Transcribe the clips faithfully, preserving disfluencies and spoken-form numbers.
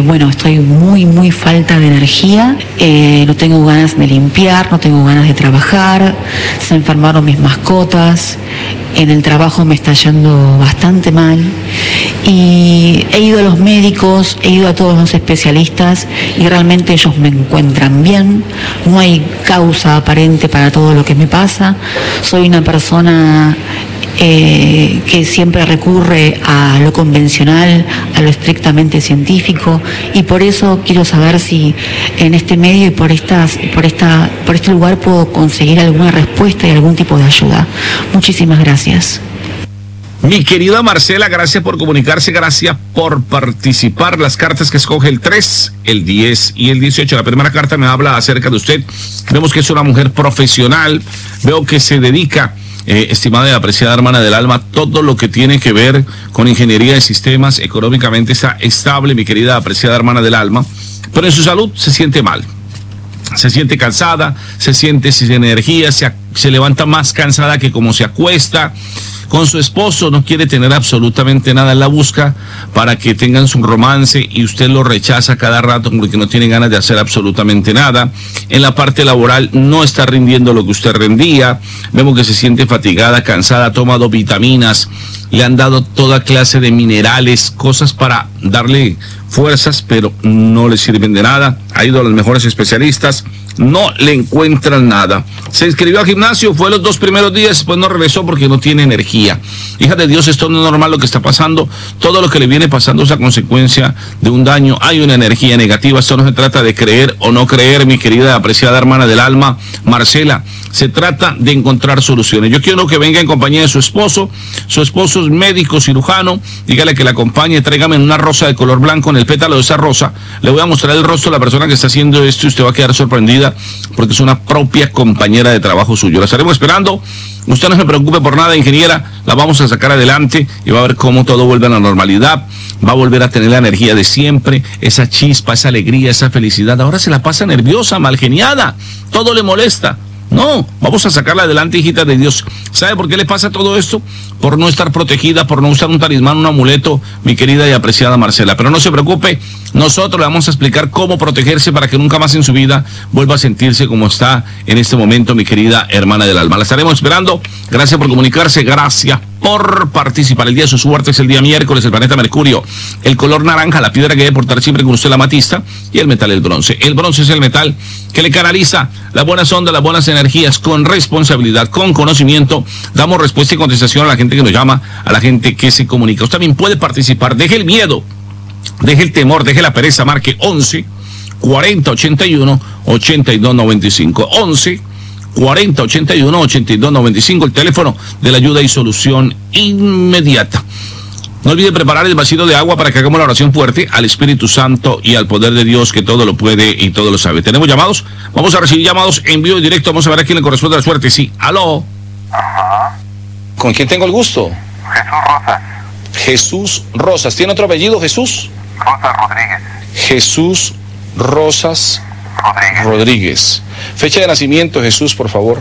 Bueno, estoy muy, muy falta de energía, eh, no tengo ganas de limpiar, no tengo ganas de trabajar, se enfermaron mis mascotas, en el trabajo me está yendo bastante mal y he ido a los médicos, he ido a todos los especialistas y realmente ellos me encuentran bien, no hay causa aparente para todo lo que me pasa, soy una persona Eh, que siempre recurre a lo convencional, a lo estrictamente científico, y por eso quiero saber si en este medio y por estas, por esta, por este lugar puedo conseguir alguna respuesta y algún tipo de ayuda. Muchísimas gracias. Mi querida Marcela, gracias por comunicarse, gracias por participar. Las cartas que escoge el tres, el diez y el dieciocho. La primera carta me habla acerca de usted. Vemos que es una mujer profesional, veo que se dedica, Eh, estimada y apreciada hermana del alma, todo lo que tiene que ver con ingeniería de sistemas, económicamente está estable, mi querida apreciada hermana del alma, pero en su salud se siente mal, se siente cansada, se siente sin energía, se, se levanta más cansada que como se acuesta. Con su esposo no quiere tener absolutamente nada, en la busca para que tengan su romance y usted lo rechaza cada rato porque no tiene ganas de hacer absolutamente nada. En la parte laboral no está rindiendo lo que usted rendía, vemos que se siente fatigada, cansada, ha tomado vitaminas, le han dado toda clase de minerales, cosas para darle fuerzas, pero no le sirven de nada. Ha ido a los mejores especialistas, no le encuentran nada. Se inscribió al gimnasio, fue los dos primeros días, después no regresó porque no tiene energía. Hija de Dios, esto no es normal lo que está pasando. Todo lo que le viene pasando es a consecuencia de un daño. Hay una energía negativa. Esto no se trata de creer o no creer, mi querida apreciada hermana del alma, Marcela. Se trata de encontrar soluciones. Yo quiero que venga en compañía de su esposo. Su esposo es médico cirujano. Dígale que la acompañe, tráigame una rosa de color blanco. En el pétalo de esa rosa le voy a mostrar el rostro de la persona que está haciendo esto y usted va a quedar sorprendida porque es una propia compañera de trabajo suyo. La estaremos esperando. Usted no se preocupe por nada, ingeniera. La vamos a sacar adelante y va a ver cómo todo vuelve a la normalidad. Va a volver a tener la energía de siempre, esa chispa, esa alegría, esa felicidad. Ahora se la pasa nerviosa, malgeniada. Todo le molesta. No, vamos a sacarla adelante, hijita de Dios. ¿Sabe por qué le pasa todo esto? Por no estar protegida, por no usar un talismán, un amuleto, mi querida y apreciada Marcela. Pero no se preocupe, nosotros le vamos a explicar cómo protegerse para que nunca más en su vida vuelva a sentirse como está en este momento, mi querida hermana del alma. La estaremos esperando. Gracias por comunicarse, gracias por participar. El día de su suerte es el día miércoles, el planeta Mercurio, el color naranja, la piedra que debe portar siempre con usted, la amatista, y el metal, el bronce. El bronce es el metal que le canaliza las buenas ondas, las buenas energías, con responsabilidad, con conocimiento. Damos respuesta y contestación a la gente que nos llama, a la gente que se comunica. Usted también puede participar. Deje el miedo, deje el temor, deje la pereza. Marque once, cuarenta, ochenta y uno, ochenta y dos, noventa y cinco. once, cuarenta, ochenta y uno, ochenta y dos, noventa y cinco, el teléfono de la ayuda y solución inmediata. No olvide preparar el vasito de agua para que hagamos la oración fuerte al Espíritu Santo y al poder de Dios que todo lo puede y todo lo sabe. ¿Tenemos llamados? Vamos a recibir llamados en vivo y directo. Vamos a ver a quién le corresponde la suerte. Sí, aló. Ajá. ¿Con quién tengo el gusto? Jesús Rosas. Jesús Rosas. ¿Tiene otro apellido, Jesús? Rosas Rodríguez. Jesús Rosas Rodríguez. Rodríguez. Fecha de nacimiento, Jesús, por favor.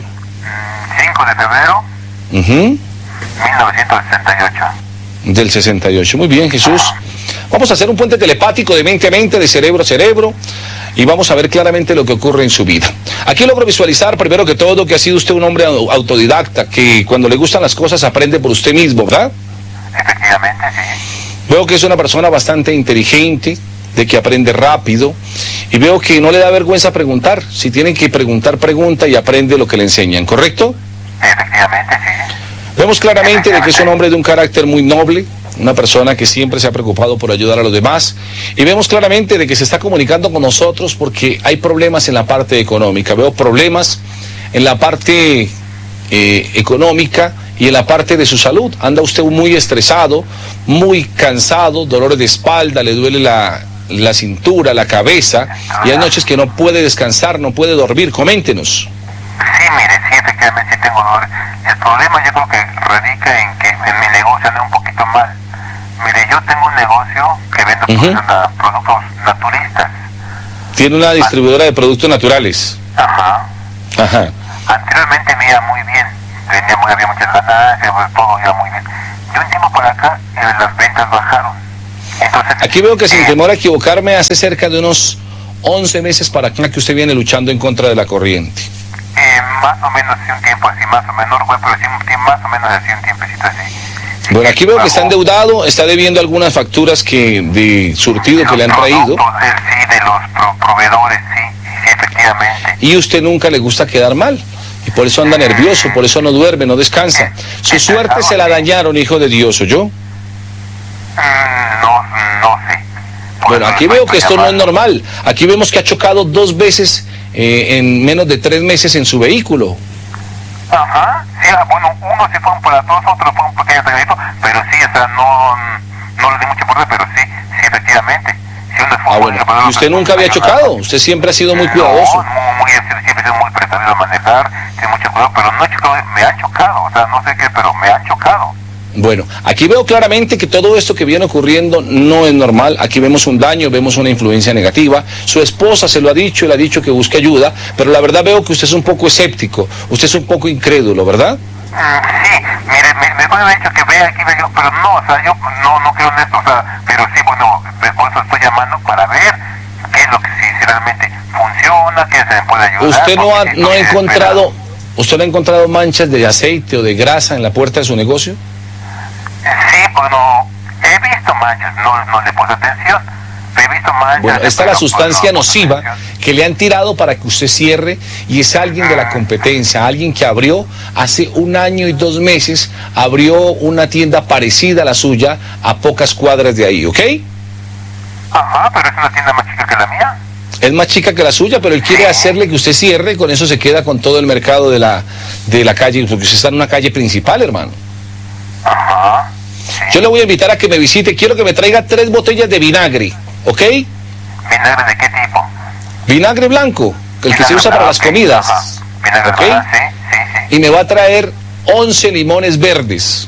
cinco de febrero, Uh-huh. mil novecientos sesenta y ocho. Del sesenta y ocho. Muy bien, Jesús. Vamos a hacer un puente telepático de mente a mente, de cerebro a cerebro, y vamos a ver claramente lo que ocurre en su vida. Aquí logro visualizar, primero que todo, que ha sido usted un hombre autodidacta, que cuando le gustan las cosas aprende por usted mismo, ¿verdad? Efectivamente, sí. Veo que es una persona bastante inteligente, de que aprende rápido, y veo que no le da vergüenza preguntar. Si tienen que preguntar, pregunta y aprende lo que le enseñan, ¿correcto? Efectivamente, sí. Vemos claramente de que es un hombre de un carácter muy noble, una persona que siempre se ha preocupado por ayudar a los demás, y vemos claramente de que se está comunicando con nosotros porque hay problemas en la parte económica. Veo problemas en la parte eh, económica y en la parte de su salud. Anda usted muy estresado, muy cansado, dolores de espalda, le duele la, la cintura, la cabeza, y hay noches que no puede descansar, no puede dormir. Coméntenos. Sí, mire, sí, efectivamente sí tengo dolor. El problema yo creo que radica en que en mi negocio anda un poquito mal. Mire, yo tengo un negocio que vendo Uh-huh. productos, productos naturistas. Tiene una distribuidora de productos naturales. Ajá. Ajá. Anteriormente me iba muy bien, vendía muy, había muchas ganancias, pues, todo iba muy bien. De un tiempo para acá, eh, las ventas bajaron. Entonces, Aquí veo que sin eh, temor a equivocarme, hace cerca de unos once meses para acá que usted viene luchando en contra de la corriente. Eh, más o menos así un tiempo así, más o menos, no, pero sí un tiempo, más o menos así un tiempecito así. Sí, Bueno, aquí veo que está bajo- endeudado, está debiendo algunas facturas que de surtido que le han los traído, productos de, sí, de los pro- proveedores, sí, sí, efectivamente. y usted nunca le gusta quedar mal. Y por eso anda nervioso, por eso no duerme, no descansa. Su suerte se la dañaron, hijo de Dios, ¿oyó? Mm, no, no sé. Por Bueno, eso aquí estoy veo que esto no es llamando. normal. Aquí vemos que ha chocado dos veces eh, en menos de tres meses en su vehículo. Ajá, sí, ah, bueno, uno sí fue un para todos, otro fue un pequeño pegadito, pero sí, o sea, no, no le di mucha importancia, pero sí, sí, efectivamente. Sí, uno fue Ah, un bueno. pequeño ¿Y usted nunca había pegadito. chocado? Usted siempre ha sido muy No, cuidadoso. muy, muy, siempre he sido muy precavido a manejar, tiene mucho cuidado, pero no he chocado, me han chocado, o sea, no sé qué, pero me han chocado. Bueno, aquí veo claramente que todo esto que viene ocurriendo no es normal. Aquí vemos un daño, vemos una influencia negativa. Su esposa se lo ha dicho, le ha dicho que busque ayuda, pero la verdad veo que usted es un poco escéptico, usted es un poco incrédulo, ¿verdad? Mm, sí, mire, me, me puede haber dicho que vea aquí, vea, yo, pero no, o sea, yo no, no creo en esto, o sea, pero sí, bueno, por eso estoy llamando para ver qué es lo que si, si realmente funciona, qué se me puede ayudar. Usted no ha, porque sí no ha estoy encontrado, usted no ha encontrado manchas de aceite o de grasa en la puerta de su negocio. Sí, bueno, he visto manchas, no, no le puse atención, pero he visto manchas. Bueno, esta es la pero, sustancia pues, no, no puse nociva atención. que le han tirado para que usted cierre y es alguien de la competencia, alguien que abrió hace un año y dos meses, abrió una tienda parecida a la suya a pocas cuadras de ahí, ¿ok? Ajá, pero es una tienda más chica que la mía. Es más chica que la suya, pero él quiere hacerle que usted cierre y con eso se queda con todo el mercado de la, de la calle, porque usted está en una calle principal, hermano. Ajá. Yo le voy a invitar a que me visite, quiero que me traiga tres botellas de vinagre, ¿ok? ¿Vinagre de qué tipo? Vinagre blanco, el que se usa para las comidas. Ajá. Vinagre ¿Ok? blanco, sí, sí, sí. Y me va a traer once limones verdes.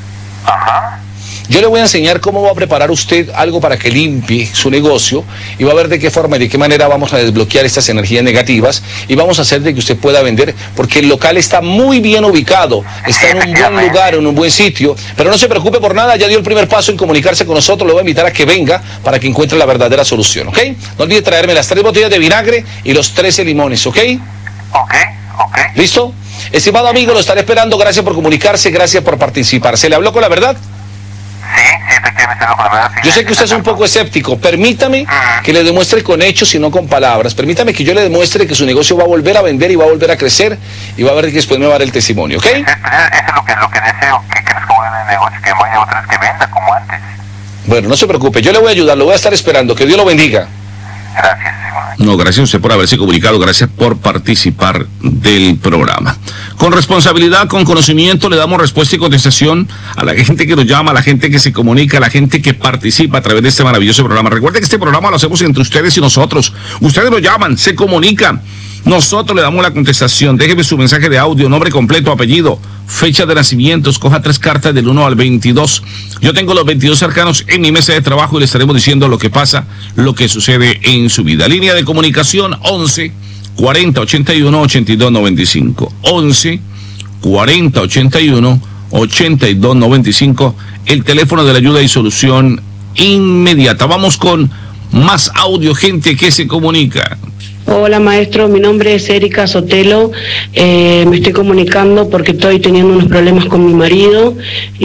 Ajá. Yo le voy a enseñar cómo va a preparar usted algo para que limpie su negocio y va a ver de qué forma y de qué manera vamos a desbloquear estas energías negativas y vamos a hacer de que usted pueda vender, porque el local está muy bien ubicado, está en un buen lugar, en un buen sitio, pero no se preocupe por nada, ya dio el primer paso en comunicarse con nosotros, le voy a invitar a que venga para que encuentre la verdadera solución, ¿ok? No olvide traerme las tres botellas de vinagre y los trece limones, ¿ok? Ok, ok. ¿Listo? Estimado amigo, lo estaré esperando, gracias por comunicarse, gracias por participar. ¿Se le habló con la verdad? Sí, sí, efectivamente, no, con la verdad, sí. Yo sé que usted es un poco escéptico. Permítame que le demuestre con hechos y no con palabras. Permítame que yo le demuestre que su negocio va a volver a vender y va a volver a crecer y va a ver que después me va a dar el testimonio, ¿ok? Eso es lo que, lo que deseo, que crezca en el negocio, que vaya otra vez que venda como antes. Bueno, no se preocupe, yo le voy a ayudar, lo voy a estar esperando. Que Dios lo bendiga. Gracias. No, gracias a usted por haberse comunicado, gracias por participar del programa. Con responsabilidad, con conocimiento, le damos respuesta y contestación a la gente que nos llama, a la gente que se comunica, a la gente que participa a través de este maravilloso programa. Recuerde que este programa lo hacemos entre ustedes y nosotros. Ustedes nos llaman, se comunican. Nosotros le damos la contestación. Déjeme su mensaje de audio, nombre completo, apellido, fecha de nacimiento, escoja tres cartas del uno al veintidós. Yo tengo los veintidós cercanos en mi mesa de trabajo y le estaremos diciendo lo que pasa, lo que sucede en su vida. Línea de comunicación once cuarenta ochenta y uno ochenta y dos noventa y cinco. once cuarenta ochenta y uno ochenta y dos noventa y cinco. El teléfono de la ayuda y solución inmediata. Vamos con más audio, gente que se comunica. Hola maestro, mi nombre es Erika Sotelo, eh, me estoy comunicando porque estoy teniendo unos problemas con mi marido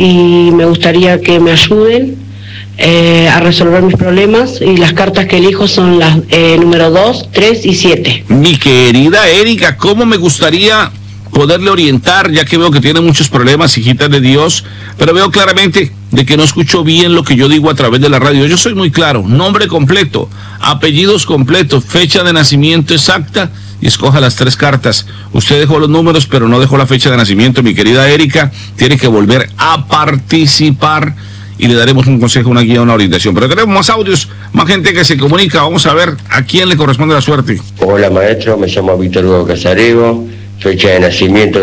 y me gustaría que me ayuden eh, a resolver mis problemas y las cartas que elijo son las eh, número dos, tres y siete. Mi querida Erika, ¿cómo me gustaría poderle orientar, ya que veo que tiene muchos problemas, hijita de Dios, pero veo claramente de que no escucho bien lo que yo digo a través de la radio? Yo soy muy claro, nombre completo, apellidos completos, fecha de nacimiento exacta y escoja las tres cartas. Usted dejó los números, pero no dejó la fecha de nacimiento, mi querida Erika, tiene que volver a participar y le daremos un consejo, una guía, una orientación. Pero tenemos más audios, más gente que se comunica, vamos a ver a quién le corresponde la suerte. Hola maestro, me llamo Víctor Hugo Casarego, fecha de nacimiento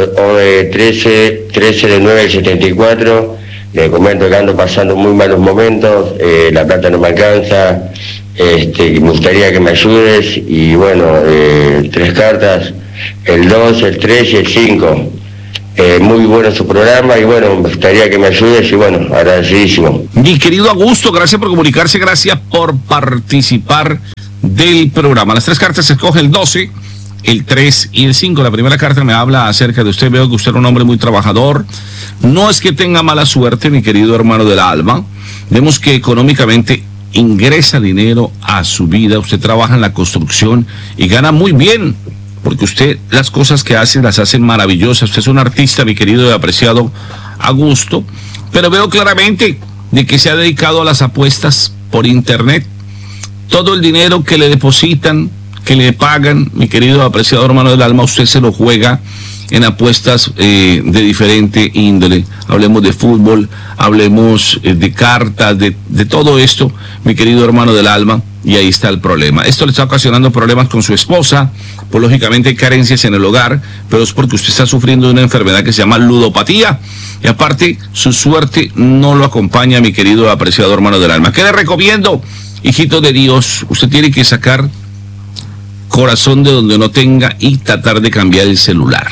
trece, trece de nueve del setenta y cuatro, le comento que ando pasando muy malos momentos, eh, la plata no me alcanza, este, me gustaría que me ayudes y bueno, eh, tres cartas, el dos, el tres y el cinco. Eh, muy bueno su programa y bueno, me gustaría que me ayudes y bueno, agradecidísimo. Mi querido Augusto, gracias por comunicarse, gracias por participar del programa. Las tres cartas se escoge el doce, el tres y el cinco. La primera carta me habla acerca de usted. Veo que usted es un hombre muy trabajador. No es que tenga mala suerte, mi querido hermano del alma. Vemos que económicamente ingresa dinero a su vida. Usted trabaja en la construcción y gana muy bien, porque usted las cosas que hace las hace maravillosas. Usted es un artista, mi querido y apreciado Augusto, pero veo claramente de que se ha dedicado a las apuestas por internet. Todo el dinero que le depositan, que le pagan, mi querido apreciado hermano del alma, usted se lo juega en apuestas eh, de diferente índole. Hablemos de fútbol, hablemos eh, de cartas, de, de todo esto, mi querido hermano del alma. Y ahí está el problema. Esto le está ocasionando problemas con su esposa, pues lógicamente hay carencias en el hogar, pero es porque usted está sufriendo de una enfermedad que se llama ludopatía. Y aparte, su suerte no lo acompaña, mi querido apreciado hermano del alma. ¿Qué le recomiendo, hijito de Dios? Usted tiene que sacar corazón de donde no tenga y tratar de cambiar el celular.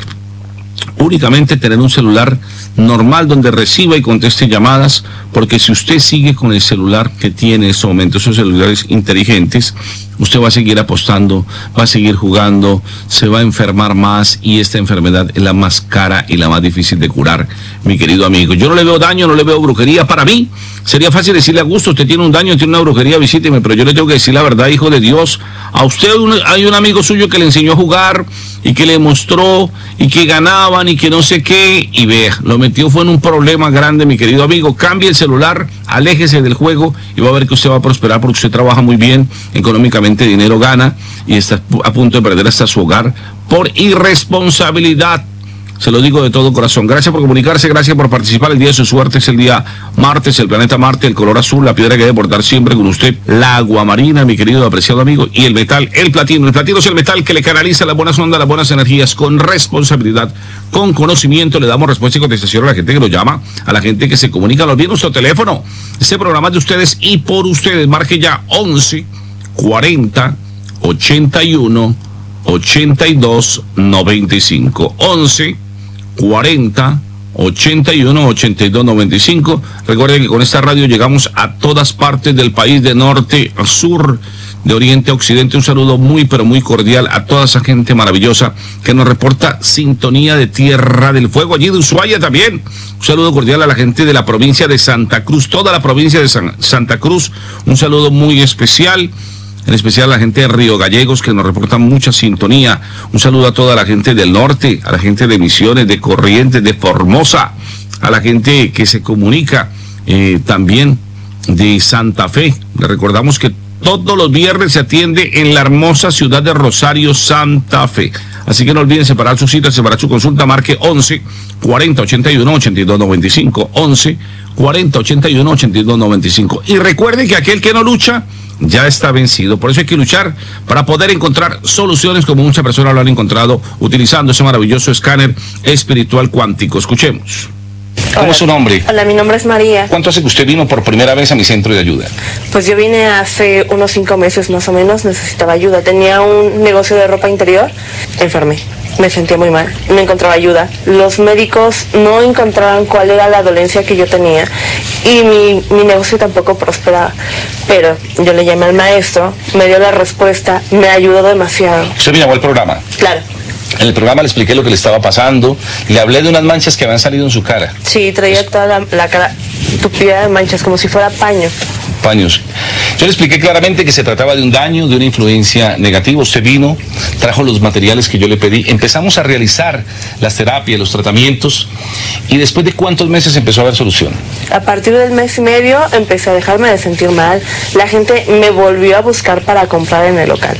Únicamente tener un celular normal donde reciba y conteste llamadas, porque si usted sigue con el celular que tiene en este momento, esos celulares inteligentes, usted va a seguir apostando, va a seguir jugando, se va a enfermar más, y esta enfermedad es la más cara y la más difícil de curar, mi querido amigo. Yo no le veo daño, no le veo brujería. Para mí sería fácil decirle a Augusto, usted tiene un daño, tiene una brujería, visíteme, pero yo le tengo que decir la verdad, hijo de Dios. A usted un, hay un amigo suyo que le enseñó a jugar y que le mostró y que ganaban y que no sé qué, y vea, lo metió fue en un problema grande, mi querido amigo. Cambie el celular, aléjese del juego y va a ver que usted va a prosperar, porque usted trabaja muy bien, económicamente dinero gana y está a punto de perder hasta su hogar por irresponsabilidad. Se lo digo de todo corazón. Gracias por comunicarse, gracias por participar. El día de su suerte es el día martes, el planeta Marte, el color azul, la piedra que debe portar siempre con usted, la aguamarina, mi querido apreciado amigo, y el metal, el platino. El platino es el metal que le canaliza las buenas ondas, las buenas energías, con responsabilidad, con conocimiento. Le damos respuesta y contestación a la gente que lo llama, a la gente que se comunica. No olviden nuestro teléfono. Este programa es de ustedes y por ustedes. Marque ya once cuarenta ochenta y uno ochenta y dos noventa y cinco. once cuarenta ochenta y uno ochenta y dos noventa y cinco. Recuerden que con esta radio llegamos a todas partes del país, de norte a sur, de oriente a occidente. Un saludo muy pero muy cordial a toda esa gente maravillosa que nos reporta sintonía de Tierra del Fuego, allí de Ushuaia también. Un saludo cordial a la gente de la provincia de Santa Cruz, toda la provincia de San, Santa Cruz. Un saludo muy especial. En especial a la gente de Río Gallegos, que nos reporta mucha sintonía. Un saludo a toda la gente del norte, a la gente de Misiones, de Corrientes, de Formosa, a la gente que se comunica eh, también de Santa Fe. Le recordamos que todos los viernes se atiende en la hermosa ciudad de Rosario, Santa Fe. Así que no olviden separar su cita, separar su consulta. Marque once cuarenta ochenta y uno ochenta y dos noventa y cinco. once cuarenta ochenta y uno ochenta y dos noventa y cinco. Y recuerden que aquel que no lucha ya está vencido. Por eso hay que luchar para poder encontrar soluciones, como muchas personas lo han encontrado utilizando ese maravilloso escáner espiritual cuántico. Escuchemos. ¿Cómo es su nombre? Hola, mi nombre es María. ¿Cuánto hace que usted vino por primera vez a mi centro de ayuda? Pues yo vine hace unos cinco meses más o menos, necesitaba ayuda. Tenía un negocio de ropa interior, enfermé. Me sentía muy mal, no encontraba ayuda. Los médicos no encontraban cuál era la dolencia que yo tenía y mi, mi negocio tampoco prosperaba. Pero yo le llamé al maestro, me dio la respuesta, me ayudó demasiado. ¿Usted me llamó al programa? Claro. En el programa le expliqué lo que le estaba pasando, le hablé de unas manchas que habían salido en su cara. Sí, traía toda la, la cara tupida de manchas, como si fuera paño. Paños. Yo le expliqué claramente que se trataba de un daño, de una influencia negativa. Usted vino, trajo los materiales que yo le pedí, empezamos a realizar las terapias, los tratamientos, y después de cuántos meses empezó a haber solución. A partir del mes y medio empecé a dejarme de sentir mal. La gente me volvió a buscar para comprar en el local.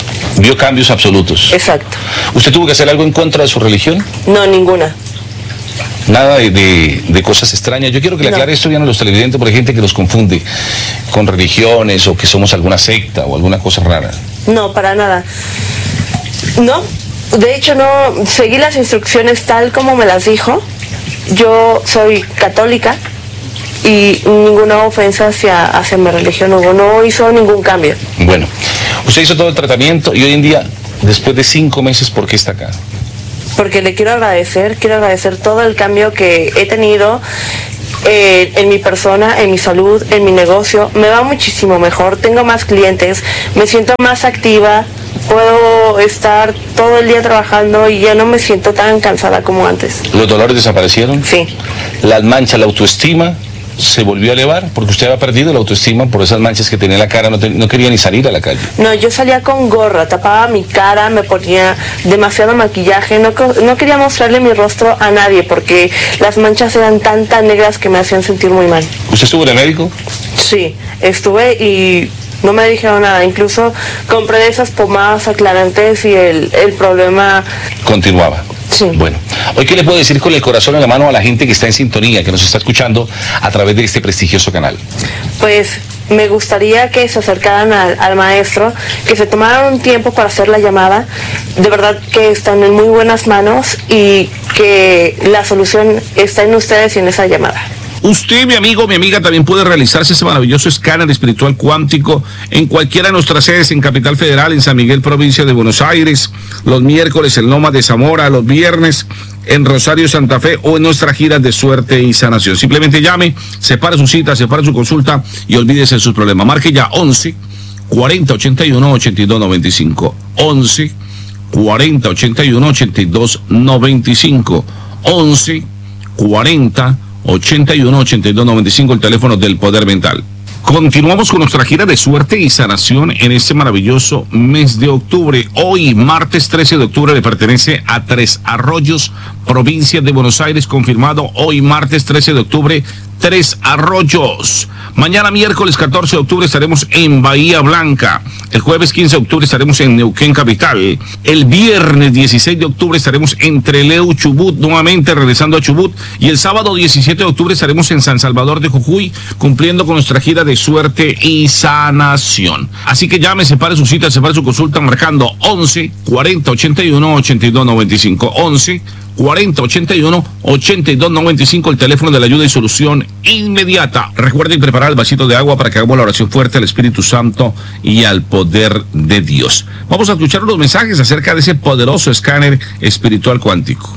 Vio cambios absolutos. Exacto. ¿Usted tuvo que hacer algo en contra de su religión? No, ninguna. Nada de, de, de cosas extrañas. Yo quiero que le aclare no. esto bien a los televidentes, porque hay gente que los confunde con religiones o que somos alguna secta o alguna cosa rara. No, para nada. No, de hecho no, seguí las instrucciones tal como me las dijo. Yo soy católica y ninguna ofensa hacia, hacia mi religión, no, no hizo ningún cambio. Bueno, usted hizo todo el tratamiento y hoy en día, después de cinco meses, ¿por qué está acá? porque le quiero agradecer, quiero agradecer todo el cambio que he tenido eh, en mi persona, en mi salud, en mi negocio. Me va muchísimo mejor, tengo más clientes, me siento más activa, puedo estar todo el día trabajando y ya no me siento tan cansada como antes. ¿Los dolores desaparecieron? Sí. ¿Las manchas, la autoestima se volvió a elevar? Porque usted había perdido la autoestima por esas manchas que tenía en la cara, no, te, no quería ni salir a la calle. No, yo salía con gorra, tapaba mi cara, me ponía demasiado maquillaje, no, no quería mostrarle mi rostro a nadie porque las manchas eran tan tan negras que me hacían sentir muy mal. ¿Usted estuvo en el médico? Sí, estuve y no me dijeron nada, incluso compré esas pomadas aclarantes y el, el problema continuaba. Sí. Bueno, hoy qué le puedo decir con el corazón en la mano a la gente que está en sintonía, que nos está escuchando a través de este prestigioso canal. Pues me gustaría que se acercaran al, al maestro, que se tomaran un tiempo para hacer la llamada. De verdad que están en muy buenas manos y que la solución está en ustedes y en esa llamada. Usted, mi amigo, mi amiga, también puede realizarse ese maravilloso escáner espiritual cuántico en cualquiera de nuestras sedes en Capital Federal, en San Miguel, provincia de Buenos Aires, los miércoles en Lomas de Zamora, los viernes en Rosario, Santa Fe o en nuestras giras de suerte y sanación. Simplemente llame, separe su cita, separe su consulta y olvídese de sus problemas. Marque ya once cuarenta ochenta y uno ochenta y dos noventa y cinco. once cuarenta ochenta y uno ochenta y dos noventa y cinco. once cuarenta ochenta y uno ochenta y dos noventa y cinco, el teléfono del Poder Mental. Continuamos con nuestra gira de suerte y sanación en este maravilloso mes de octubre. Hoy, martes trece de octubre, le pertenece a Tres Arroyos, provincia de Buenos Aires, confirmado hoy, martes trece de octubre, Tres Arroyos. Mañana, miércoles catorce de octubre, estaremos en Bahía Blanca. El jueves quince de octubre estaremos en Neuquén Capital. El viernes dieciséis de octubre estaremos en Trelew, Chubut, nuevamente regresando a Chubut. Y el sábado diecisiete de octubre estaremos en San Salvador de Jujuy, cumpliendo con nuestra gira de suerte y sanación. Así que llame, separe su cita, separe su consulta, marcando once cuarenta ochenta y uno ochenta y dos noventa y cinco. once cuarenta ochenta y uno ochenta y dos noventa y cinco, el teléfono de la ayuda y solución inmediata. Recuerden preparar el vasito de agua para que hagamos la oración fuerte al Espíritu Santo y al poder de Dios. Vamos a escuchar los mensajes acerca de ese poderoso escáner espiritual cuántico.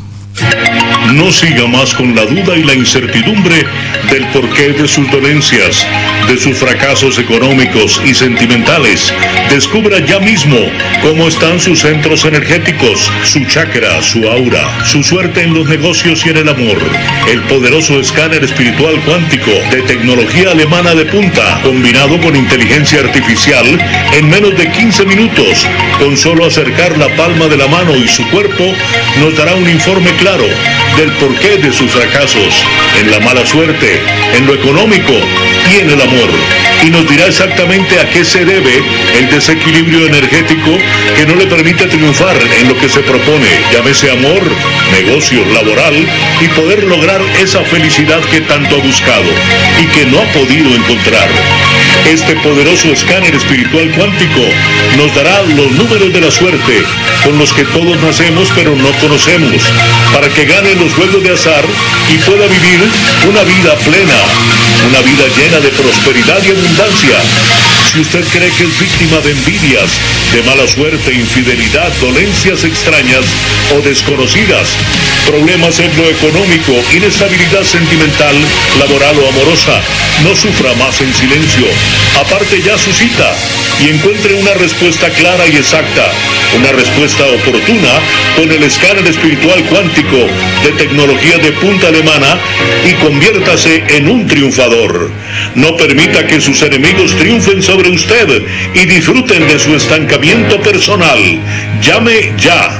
No siga más con la duda y la incertidumbre del porqué de sus dolencias, de sus fracasos económicos y sentimentales. Descubra ya mismo cómo están sus centros energéticos, su chakra, su aura, su suerte en los negocios y en el amor. El poderoso escáner espiritual cuántico de tecnología alemana de punta, combinado con inteligencia artificial, en menos de quince minutos, con solo acercar la palma de la mano y su cuerpo, nos dará un informe claro del porqué de sus fracasos, en la mala suerte, en lo económico y en el amor. Y nos dirá exactamente a qué se debe el desequilibrio energético que no le permite triunfar en lo que se propone, llámese amor, negocio, laboral, y poder lograr esa felicidad que tanto ha buscado y que no ha podido encontrar. Este poderoso escáner espiritual cuántico nos dará los números de la suerte con los que todos nacemos pero no conocemos, para que gane los juegos de azar y pueda vivir una vida plena, una vida llena de prosperidad y abundancia. Si usted cree que es víctima de envidias, de mala suerte, infidelidad, dolencias extrañas o desconocidas, problemas en lo económico, inestabilidad sentimental, laboral o amorosa, no sufra más en silencio. Aparte ya su cita y encuentre una respuesta clara y exacta, una respuesta oportuna con el escáner espiritual cuántico de tecnología de punta alemana y conviértase en un triunfador. No permita que sus enemigos triunfen sobre usted y disfruten de su estancamiento personal. Llame ya.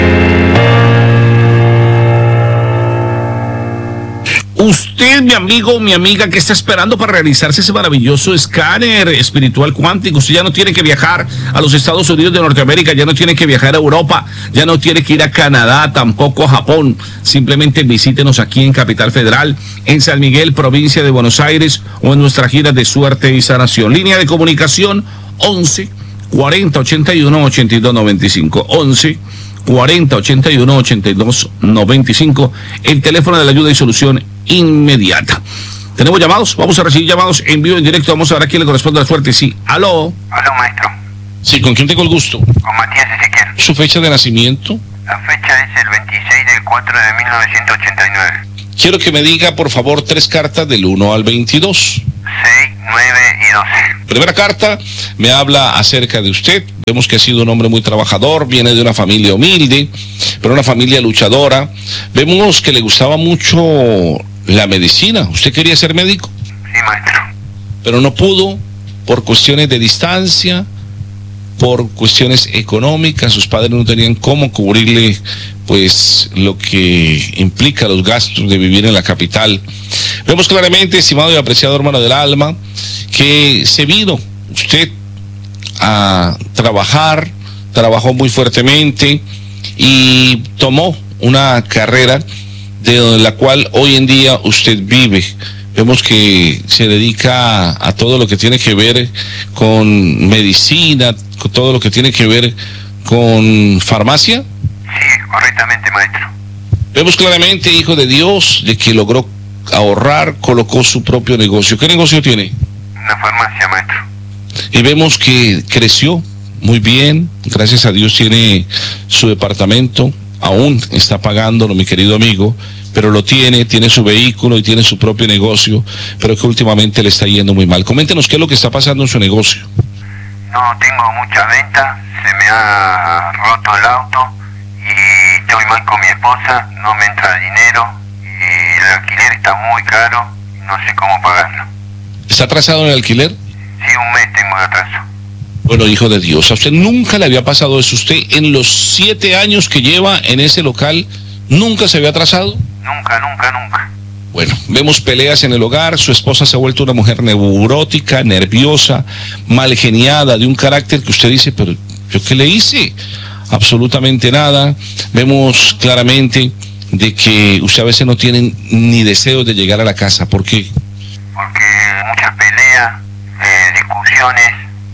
Usted, mi amigo, mi amiga, que está esperando para realizarse ese maravilloso escáner espiritual cuántico. Usted ya no tiene que viajar a los Estados Unidos de Norteamérica, ya no tiene que viajar a Europa, ya no tiene que ir a Canadá, tampoco a Japón. Simplemente visítenos aquí en Capital Federal, en San Miguel, provincia de Buenos Aires, o en nuestra gira de suerte y sanación. Línea de comunicación once cuarenta ochenta y uno ochenta y dos noventa y cinco. once cuarenta ochenta y uno ochenta y dos noventa y cinco, el teléfono de la ayuda y solución inmediata. ¿Tenemos llamados? Vamos a recibir llamados en vivo, en directo. Vamos a ver a quién le corresponde la suerte. Sí, aló. Aló, maestro. Sí, ¿con quién tengo el gusto? Con Matías Ezequiel. ¿Su fecha de nacimiento? La fecha es el veintiséis cuatro de mil novecientos ochenta y nueve. Quiero que me diga, por favor, tres cartas del uno al veintidós. seis, nueve y doce. Primera carta me habla acerca de usted. Vemos que ha sido un hombre muy trabajador, viene de una familia humilde, pero una familia luchadora. Vemos que le gustaba mucho la medicina. ¿Usted quería ser médico? Sí, maestro. Pero no pudo por cuestiones de distancia, por cuestiones económicas. Sus padres no tenían cómo cubrirle pues lo que implica los gastos de vivir en la capital. Vemos claramente, estimado y apreciado hermano del alma, que se vino usted a trabajar, trabajó muy fuertemente y tomó una carrera de la cual hoy en día usted vive. Vemos que se dedica a, a todo lo que tiene que ver con medicina, con todo lo que tiene que ver con farmacia. Sí, correctamente, maestro. Vemos claramente, hijo de Dios, de que logró ahorrar, colocó su propio negocio. ¿Qué negocio tiene? Una farmacia, maestro. Y vemos que creció muy bien, gracias a Dios tiene su departamento, aún está pagándolo, mi querido amigo, pero lo tiene, tiene su vehículo y tiene su propio negocio, pero que últimamente le está yendo muy mal. Coméntenos qué es lo que está pasando en su negocio. No tengo mucha venta, se me ha roto el auto y estoy mal con mi esposa, no me entra dinero y el alquiler está muy caro, no sé cómo pagarlo. ¿Está atrasado en el alquiler? Sí, un mes tengo de atraso. Bueno, hijo de Dios, a usted nunca le había pasado eso. Usted en los siete años que lleva en ese local, ¿nunca se había atrasado? Nunca, nunca, nunca. Bueno, vemos peleas en el hogar, su esposa se ha vuelto una mujer neurótica, nerviosa, malgeniada, de un carácter que usted dice, pero ¿yo qué le hice? Absolutamente nada. Vemos claramente de que usted a veces no tiene ni deseos de llegar a la casa. ¿Por qué? Porque muchas peleas, eh, discusiones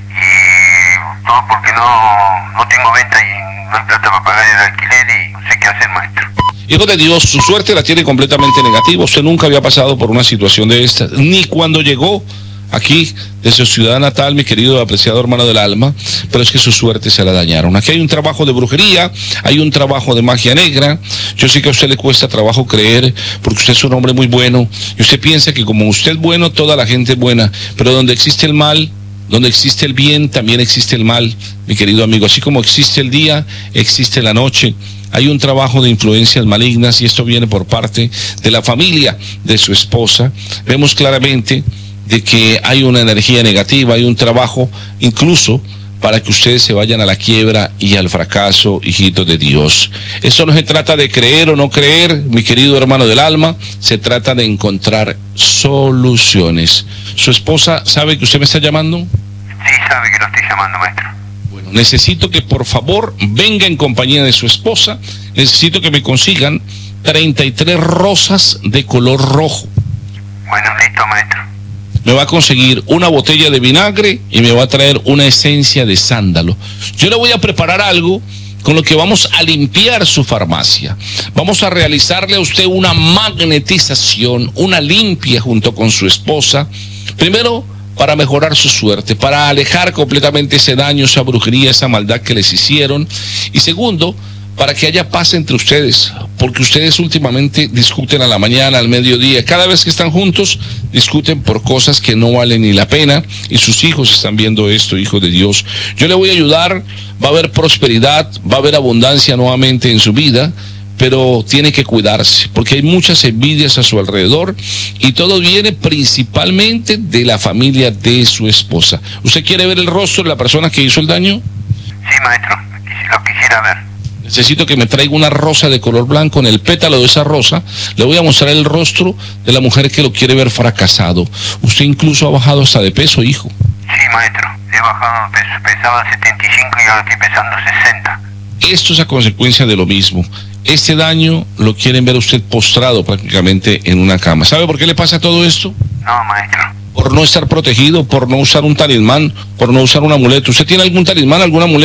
y todo porque no, no tengo venta y no hay plata para pagar el alquiler y no sé qué hacer, maestro. Hijo de Dios, su suerte la tiene completamente negativa. Usted nunca había pasado por una situación de esta, ni cuando llegó aquí de su ciudad natal, mi querido apreciado hermano del alma, pero es que su suerte se la dañaron. Aquí hay un trabajo de brujería, hay un trabajo de magia negra. Yo sé que a usted le cuesta trabajo creer, porque usted es un hombre muy bueno, y usted piensa que como usted es bueno, toda la gente es buena, pero donde existe el mal, donde existe el bien, también existe el mal, mi querido amigo. Así como existe el día, existe la noche. Hay un trabajo de influencias malignas y esto viene por parte de la familia de su esposa. Vemos claramente de que hay una energía negativa, hay un trabajo incluso para que ustedes se vayan a la quiebra y al fracaso, hijitos de Dios. Esto no se trata de creer o no creer, mi querido hermano del alma, se trata de encontrar soluciones. ¿Su esposa sabe que usted me está llamando? Sí, sabe que lo estoy llamando, maestro. Bueno, necesito que por favor venga en compañía de su esposa, necesito que me consigan treinta y tres rosas de color rojo. Bueno, listo, maestro. Me va a conseguir una botella de vinagre y me va a traer una esencia de sándalo. Yo le voy a preparar algo con lo que vamos a limpiar su farmacia. Vamos a realizarle a usted una magnetización, una limpia junto con su esposa. Primero, para mejorar su suerte, para alejar completamente ese daño, esa brujería, esa maldad que les hicieron. Y segundo, para que haya paz entre ustedes, porque ustedes últimamente discuten a la mañana, al mediodía, cada vez que están juntos, discuten por cosas que no valen ni la pena, y sus hijos están viendo esto, hijos de Dios. Yo le voy a ayudar, va a haber prosperidad, va a haber abundancia nuevamente en su vida, pero tiene que cuidarse, porque hay muchas envidias a su alrededor, y todo viene principalmente de la familia de su esposa. ¿Usted quiere ver el rostro de la persona que hizo el daño? Sí, maestro, lo quisiera ver. Necesito que me traiga una rosa de color blanco. En el pétalo de esa rosa le voy a mostrar el rostro de la mujer que lo quiere ver fracasado. Usted incluso ha bajado hasta de peso, hijo. Sí, maestro, he bajado de peso, pesaba setenta y cinco y ahora estoy pesando sesenta. Esto es a consecuencia de lo mismo. Este daño lo quieren ver usted postrado prácticamente en una cama. ¿Sabe por qué le pasa todo esto? No, maestro. Por no estar protegido, por no usar un talismán, por no usar un amuleto. ¿Usted tiene algún talismán, algún amuleto?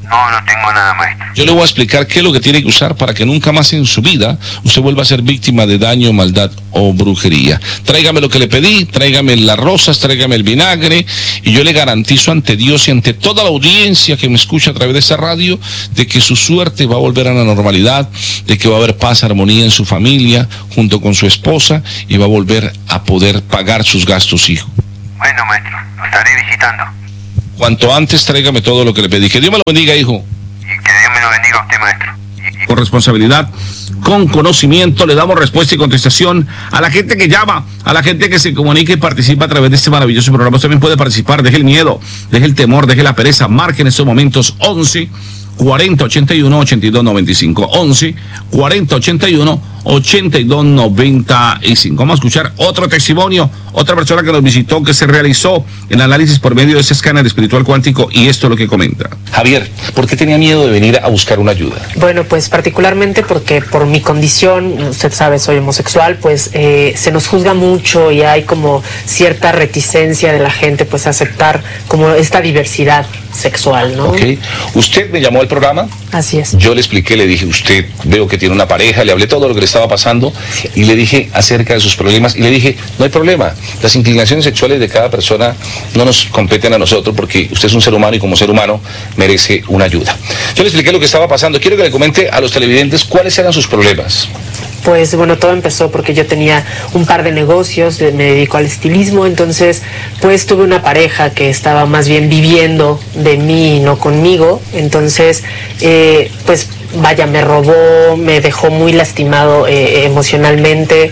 No, no tengo nada, maestro. Yo le voy a explicar qué es lo que tiene que usar para que nunca más en su vida usted vuelva a ser víctima de daño, maldad o brujería. Tráigame lo que le pedí, tráigame las rosas, tráigame el vinagre, y yo le garantizo ante Dios y ante toda la audiencia que me escucha a través de esta radio de que su suerte va a volver a la normalidad, de que va a haber paz, armonía en su familia, junto con su esposa, y va a volver a poder pagar sus gastos, hijo. Bueno, maestro, lo estaré visitando. Cuanto antes tráigame todo lo que le pedí. Que Dios me lo bendiga, hijo. Y que Dios me lo bendiga a usted, maestro. Y, y... Con responsabilidad, con conocimiento, le damos respuesta y contestación a la gente que llama, a la gente que se comunica y participa a través de este maravilloso programa. Usted también puede participar, deje el miedo, deje el temor, deje la pereza, marque en estos momentos once cuarenta ochenta y uno ochenta y dos noventa y cinco, once cuarenta ochenta y uno ochenta y dos noventa y cinco. Vamos a escuchar otro testimonio, otra persona que nos visitó, que se realizó el análisis por medio de ese escáner espiritual cuántico, y esto es lo que comenta. Javier, ¿por qué tenía miedo de venir a buscar una ayuda? Bueno, pues particularmente porque por mi condición, usted sabe, soy homosexual, pues eh, se nos juzga mucho y hay como cierta reticencia de la gente pues a aceptar como esta diversidad sexual, ¿no? Ok. ¿Usted me llamó al programa? Así es. Yo le expliqué, le dije, usted veo que tiene una pareja, le hablé todo lo que le estaba pasando, sí, y le dije acerca de sus problemas, y le dije, no hay problema, las inclinaciones sexuales de cada persona no nos competen a nosotros, porque usted es un ser humano y como ser humano merece una ayuda. Yo le expliqué lo que estaba pasando. Quiero que le comente a los televidentes cuáles eran sus problemas. Pues bueno, todo empezó porque yo tenía un par de negocios, me dedico al estilismo, entonces pues tuve una pareja que estaba más bien viviendo de mí y no conmigo, entonces eh, pues vaya, me robó, me dejó muy lastimado eh, emocionalmente,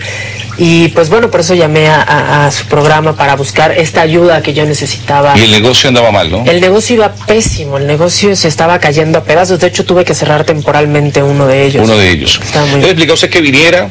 y pues bueno, por eso llamé a, a, a su programa para buscar esta ayuda que yo necesitaba. Y el negocio andaba mal, ¿no? El negocio iba pésimo, el negocio se estaba cayendo a pedazos, de hecho tuve que cerrar temporalmente uno de ellos. Uno de ellos. Estaba muy... Le explicó a usted que viniera,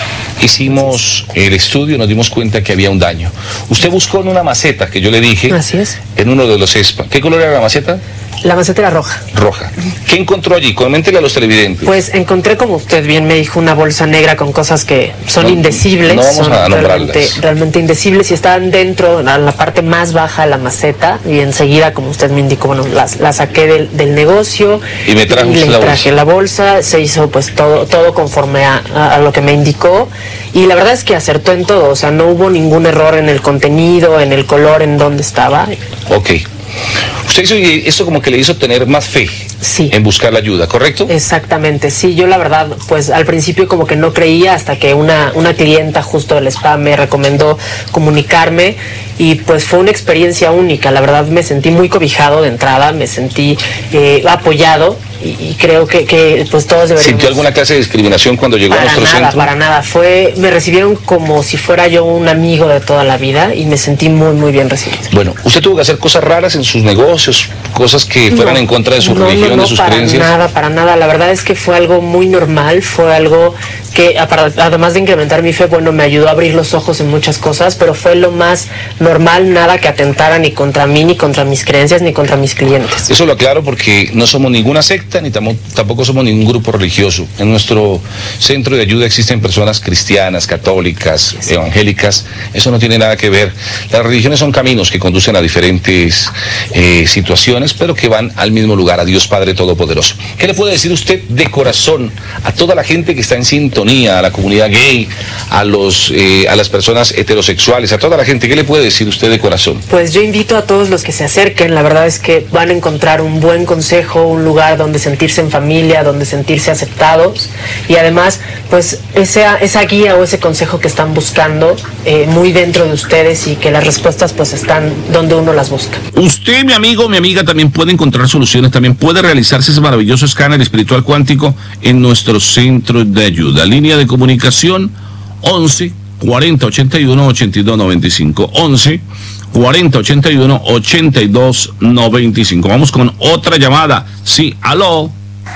hicimos el estudio, nos dimos cuenta que había un daño. Usted buscó en una maceta que yo le dije. Así es. En uno de los ESPA. ¿Qué color era la maceta? La maceta era roja. Roja. ¿Qué encontró allí? Coméntele a los televidentes. Pues encontré, como usted bien me dijo, una bolsa negra con cosas que son no, indecibles. No vamos son a nombrarlas. Realmente, realmente indecibles, y estaban dentro, en la parte más baja de la maceta, y enseguida, como usted me indicó, bueno, las, las saqué del, del negocio. Y me trajo y le la traje bolsa. la bolsa, se hizo pues todo, todo conforme a, a, a lo que me indicó, y la verdad es que acertó en todo, o sea, no hubo ningún error en el contenido, en el color, en dónde estaba. Ok. Usted hizo esto como que le hizo tener más fe, sí, en buscar la ayuda, ¿correcto? Exactamente, sí, yo la verdad, pues al principio como que no creía, hasta que una, una clienta justo del spa me recomendó comunicarme, y pues fue una experiencia única. La verdad me sentí muy cobijado de entrada, me sentí eh, apoyado, y, y creo que, que pues todos deberíamos... ¿Sintió alguna clase de discriminación cuando llegó para a nuestro nada, centro? Para nada, fue, me recibieron como si fuera yo un amigo de toda la vida, y me sentí muy, muy bien recibido. Bueno, ¿usted tuvo que hacer cosas raras en sus negocios, cosas que fueran no, en contra de su no, religión, no, no, de sus para creencias? Nada, para nada. La verdad es que fue algo muy normal, fue algo que, además de incrementar mi fe, bueno, me ayudó a abrir los ojos en muchas cosas, pero fue lo más normal, nada que atentara ni contra mí, ni contra mis creencias, ni contra mis clientes. Eso lo aclaro porque no somos ninguna secta, ni tamo, tampoco somos ningún grupo religioso. En nuestro centro de ayuda existen personas cristianas, católicas, sí, evangélicas. Eso no tiene nada que ver. Las religiones son caminos que conducen a diferentes eh, situaciones, pero que van al mismo lugar, a Dios Padre Todopoderoso. ¿Qué le puede decir usted de corazón a toda la gente que está en sintonía, a la comunidad gay, a los eh, a las personas heterosexuales, a toda la gente? ¿Qué le puede decir usted de corazón? Pues yo invito a todos los que se acerquen. La verdad es que van a encontrar un buen consejo, un lugar donde sentirse en familia, donde sentirse aceptados, y además pues esa, esa guía o ese consejo que están buscando eh, muy dentro de ustedes, y que las respuestas pues están donde uno las busca. Usted, mi amigo, mi amiga, también puede encontrar soluciones, también puede realizarse ese maravilloso escáner espiritual cuántico en nuestro centro de ayuda. Línea de comunicación once cuarenta ochenta y uno ochenta y dos noventa y cinco, once cuarenta ochenta y uno ochenta y dos noventa y cinco. Vamos con otra llamada. Sí, aló.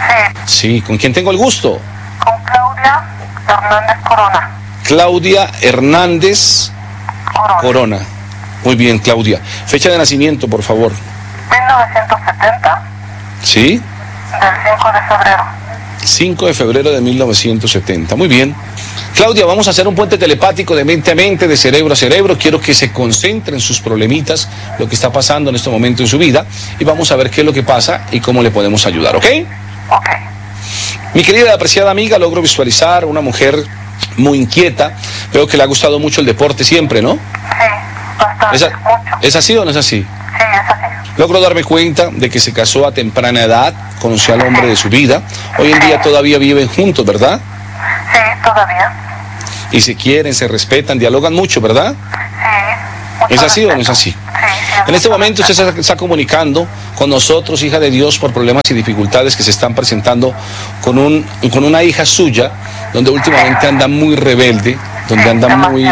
Sí. Sí, ¿con quién tengo el gusto? Con Claudia Hernández Corona. Claudia Hernández Corona. Corona. Muy bien, Claudia. Fecha de nacimiento, por favor. mil novecientos setenta. ¿Sí? Del cinco de febrero. cinco de febrero de mil novecientos setenta. Muy bien. Claudia, vamos a hacer un puente telepático de mente a mente, de cerebro a cerebro. Quiero que se concentre en sus problemitas, lo que está pasando en este momento en su vida, y vamos a ver qué es lo que pasa y cómo le podemos ayudar, ¿ok? Ok. Mi querida y apreciada amiga, logro visualizar una mujer muy inquieta. Veo que le ha gustado mucho el deporte siempre, ¿no? Sí, bastante, ¿Es, a- mucho. ¿Es así o no es así? Sí, es así. Logro darme cuenta de que se casó a temprana edad, conoció al hombre de su vida. Hoy en día todavía viven juntos, ¿verdad? Sí, todavía. Y se quieren, se respetan, dialogan mucho, ¿verdad? Sí. mucho ¿Es así o no es respeto. así? Sí, sí. En este momento usted se está comunicando con nosotros, hija de Dios, por problemas y dificultades que se están presentando con, un, con una hija suya, donde últimamente anda muy rebelde, donde anda muy,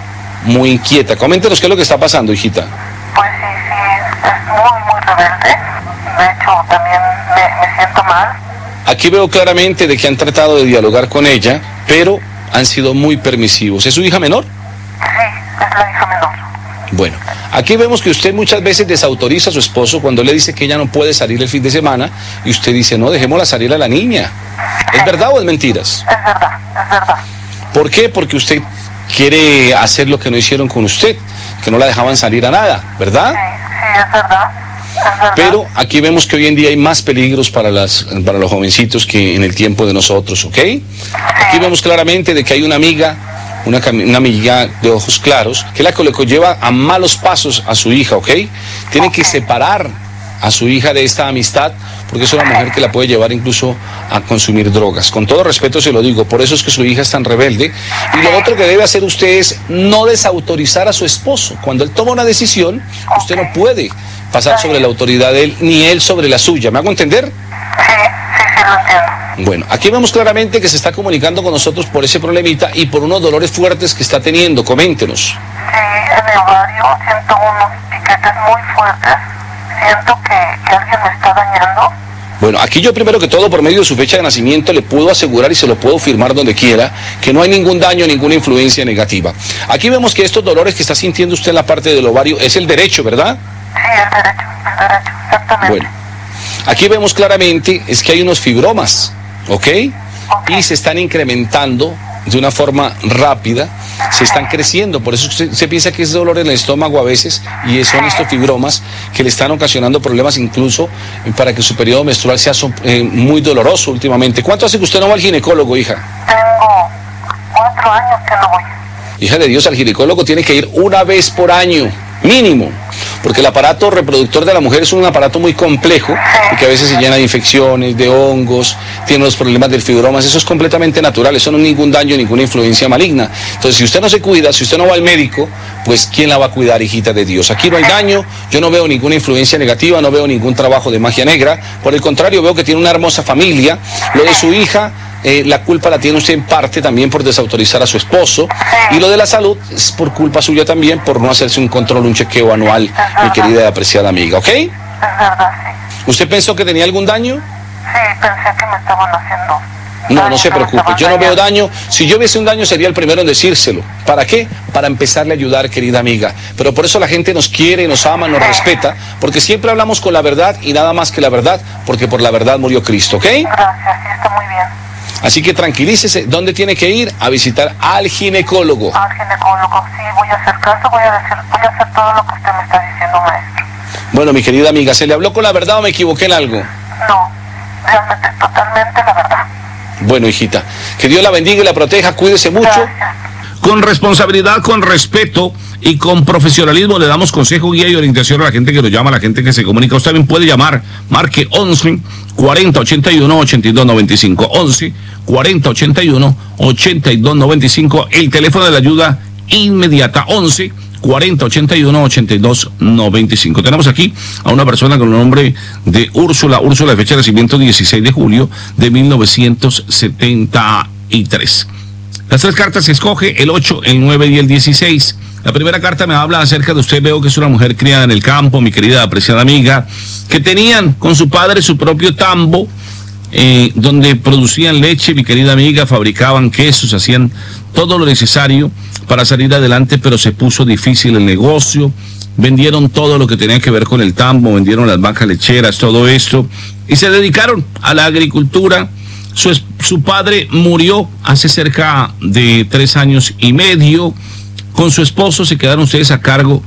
muy inquieta. Coméntenos qué es lo que está pasando, hijita. Pues sí, sí, es muy, muy rebelde. De hecho, también me, me siento mal. Aquí veo claramente de que han tratado de dialogar con ella, pero han sido muy permisivos. ¿Es su hija menor? Sí, es la hija menor. Bueno, aquí vemos que usted muchas veces desautoriza a su esposo cuando le dice que ella no puede salir el fin de semana y usted dice, no, dejémosla salir a la niña. ¿Es verdad o es mentiras? Es verdad, es verdad. ¿Por qué? Porque usted quiere hacer lo que no hicieron con usted, que no la dejaban salir a nada, ¿verdad? Sí, sí, es verdad. Es verdad. Pero aquí vemos que hoy en día hay más peligros para, las, para los jovencitos que en el tiempo de nosotros, ¿ok? Aquí vemos claramente de que hay una amiga, una, cami- una amiga de ojos claros, que es la que le lleva a malos pasos a su hija, ¿ok? Tiene que separar a su hija de esta amistad, porque es una mujer que la puede llevar incluso a consumir drogas. Con todo respeto se lo digo, por eso es que su hija es tan rebelde. Y lo otro que debe hacer usted es no desautorizar a su esposo. Cuando él toma una decisión, usted no puede pasar sobre la autoridad de él, ni él sobre la suya. ¿Me hago entender? Sí, sí, sí, lo entiendo. Bueno, aquí vemos claramente que se está comunicando con nosotros por ese problemita y por unos dolores fuertes que está teniendo. Coméntenos. Sí, en el ovario siento unos piquetes muy fuertes. Siento que, que alguien me está dañando. Bueno, aquí yo primero que todo, por medio de su fecha de nacimiento, le puedo asegurar y se lo puedo firmar donde quiera, que no hay ningún daño, ninguna influencia negativa. Aquí vemos que estos dolores que está sintiendo usted en la parte del ovario es el derecho, ¿verdad? Sí, el derecho, el derecho, exactamente. Bueno, aquí vemos claramente es que hay unos fibromas, ¿ok? Y se están incrementando de una forma rápida, se están creciendo, por eso usted, se piensa que es dolor en el estómago a veces, y son estos fibromas que le están ocasionando problemas incluso para que su periodo menstrual sea so- eh, muy doloroso últimamente. ¿Cuánto hace que usted no va al ginecólogo, hija? Tengo cuatro años que no voy. Hija de Dios, al ginecólogo tiene que ir una vez por año, mínimo, porque el aparato reproductor de la mujer es un aparato muy complejo y que a veces se llena de infecciones, de hongos, tiene los problemas del fibromas, eso es completamente natural, eso no es ningún daño, ninguna influencia maligna. Entonces, si usted no se cuida, si usted no va al médico, pues ¿quién la va a cuidar, hijita de Dios? Aquí no hay daño, yo no veo ninguna influencia negativa, no veo ningún trabajo de magia negra, por el contrario, veo que tiene una hermosa familia, lo de su hija, Eh, la culpa la tiene usted en parte también por desautorizar a su esposo, y lo de la salud es por culpa suya también por no hacerse un control, un chequeo anual, mi querida y apreciada amiga, ¿ok? Es verdad, sí. ¿Usted pensó que tenía algún daño? Sí, pensé que me estaban haciendo. No, daño, no se que me preocupe, estaban yo no veo dañando. daño. Si yo viese un daño sería el primero en decírselo. ¿Para qué? Para empezarle a ayudar, querida amiga. Pero por eso la gente nos quiere, nos ama, nos respeta, porque siempre hablamos con la verdad y nada más que la verdad, porque por la verdad murió Cristo, ¿ok? Gracias, sí, está muy bien. Así que tranquilícese, ¿dónde tiene que ir? A visitar al ginecólogo. Al ginecólogo, sí, voy a hacer caso, voy a decir, voy a hacer todo lo que usted me está diciendo, maestro. Bueno, mi querida amiga, ¿se le habló con la verdad o me equivoqué en algo? No, realmente, totalmente la verdad. Bueno, hijita, que Dios la bendiga y la proteja, cuídese mucho. Gracias. Con responsabilidad, con respeto y con profesionalismo le damos consejo, guía y orientación a la gente que nos llama, a la gente que se comunica. Usted también puede llamar, marque once, cuarenta, ochenta y uno, ochenta y dos noventa y cinco, once, cuarenta, ochenta y uno, ochenta y dos noventa y cinco, el teléfono de la ayuda inmediata, once, cuarenta, ochenta y uno, ochenta y dos noventa y cinco. Tenemos aquí a una persona con el nombre de Úrsula, Úrsula de fecha de nacimiento dieciséis de julio de mil novecientos setenta y tres. Las tres cartas se escoge, el ocho, el nueve y el dieciséis. La primera carta me habla acerca de usted. Veo que es una mujer criada en el campo, mi querida apreciada amiga, que tenían con su padre su propio tambo, eh, donde producían leche, mi querida amiga, fabricaban quesos, hacían todo lo necesario para salir adelante, pero se puso difícil el negocio. Vendieron todo lo que tenía que ver con el tambo, vendieron las vacas lecheras, todo esto, y se dedicaron a la agricultura. Su, su padre murió hace cerca de tres años y medio. Con su esposo se quedaron ustedes a cargo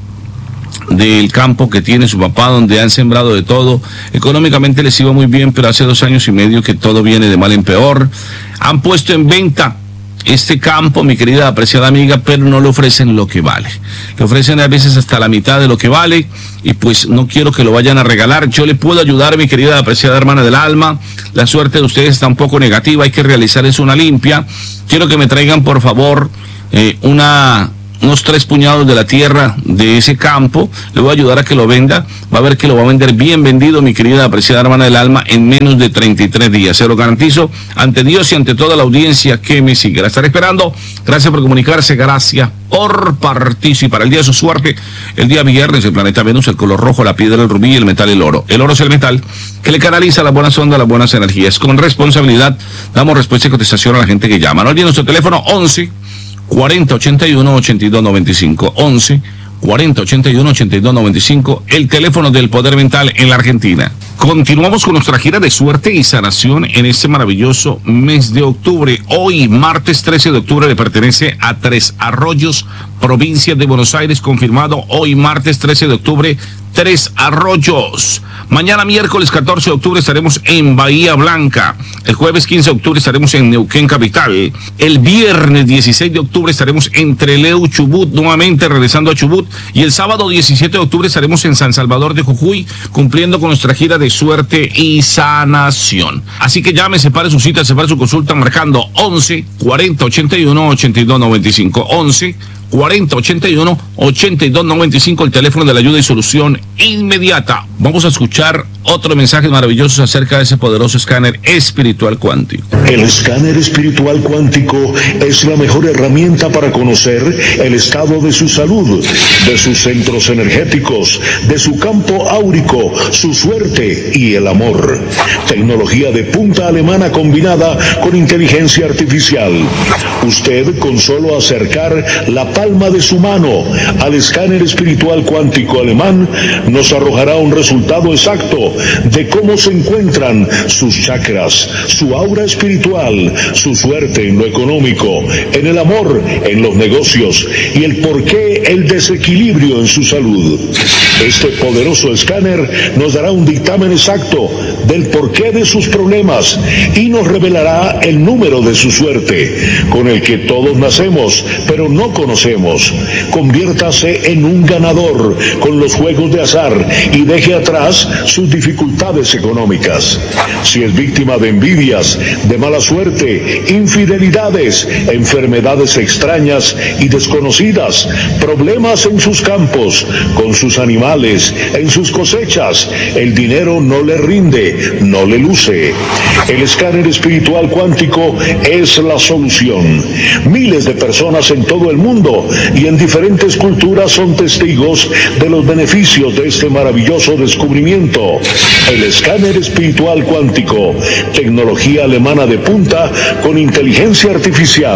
del campo que tiene su papá, donde han sembrado de todo. Económicamente les iba muy bien, pero hace dos años y medio que todo viene de mal en peor. Han puesto en venta este campo, mi querida apreciada amiga, pero no le ofrecen lo que vale. Le ofrecen a veces hasta la mitad de lo que vale, y pues no quiero que lo vayan a regalar. Yo le puedo ayudar, mi querida apreciada hermana del alma. La suerte de ustedes está un poco negativa, hay que realizar eso, una limpia. Quiero que me traigan, por favor, eh, una... unos tres puñados de la tierra de ese campo. Le voy a ayudar a que lo venda. Va a ver que lo va a vender bien vendido, mi querida apreciada hermana del alma, en menos de treinta y tres días. Se lo garantizo ante Dios y ante toda la audiencia que me sigue. La estaré esperando. Gracias por comunicarse, gracias por participar. El día de su suerte, el día viernes, el planeta Venus, el color rojo, la piedra, el rubí y el metal, el oro. El oro es el metal que le canaliza las buenas ondas, las buenas energías. Con responsabilidad damos respuesta y contestación a la gente que llama. No olviden nuestro teléfono once cuarenta ochenta y uno ochenta y dos noventa y cinco, once cuarenta ochenta y uno ochenta y dos noventa y cinco, el teléfono del poder mental en la Argentina. Continuamos con nuestra gira de suerte y sanación en este maravilloso mes de octubre. Hoy, martes trece de octubre, le pertenece a Tres Arroyos, provincia de Buenos Aires, confirmado hoy, martes trece de octubre, Tres Arroyos. Mañana, miércoles catorce de octubre, estaremos en Bahía Blanca. El jueves quince de octubre estaremos en Neuquén Capital. El viernes dieciséis de octubre estaremos en Trelew, Chubut, nuevamente regresando a Chubut. Y el sábado diecisiete de octubre estaremos en San Salvador de Jujuy, cumpliendo con nuestra gira de suerte y sanación. Así que llame, separe su cita, separe su consulta, marcando once cuarenta ochenta y uno ochenta y dos noventa y cinco. once cuarenta ochenta y uno ochenta y dos noventa y cinco, el teléfono de la ayuda y solución inmediata. Vamos a escuchar otros mensajes maravillosos acerca de ese poderoso escáner espiritual cuántico. El escáner espiritual cuántico es la mejor herramienta para conocer el estado de su salud, de sus centros energéticos, de su campo áurico, su suerte y el amor. Tecnología de punta alemana combinada con inteligencia artificial. Usted, con solo acercar la palma de su mano al escáner espiritual cuántico alemán, nos arrojará un resultado exacto de cómo se encuentran sus chakras, su aura espiritual, su suerte en lo económico, en el amor, en los negocios y el porqué el desequilibrio en su salud. Este poderoso escáner nos dará un dictamen exacto del porqué de sus problemas y nos revelará el número de su suerte, con el que todos nacemos, pero no conocemos. Conviértase en un ganador con los juegos de azar y deje atrás sus dificultades económicas. Si es víctima de envidias, de mala suerte, infidelidades, enfermedades extrañas y desconocidas, problemas en sus campos, con sus animales, en sus cosechas, el dinero no le rinde, no le luce. El escáner espiritual cuántico es la solución. Miles de personas en todo el mundo y en diferentes culturas son testigos de los beneficios de este maravilloso descubrimiento. El escáner espiritual cuántico, tecnología alemana de punta con inteligencia artificial.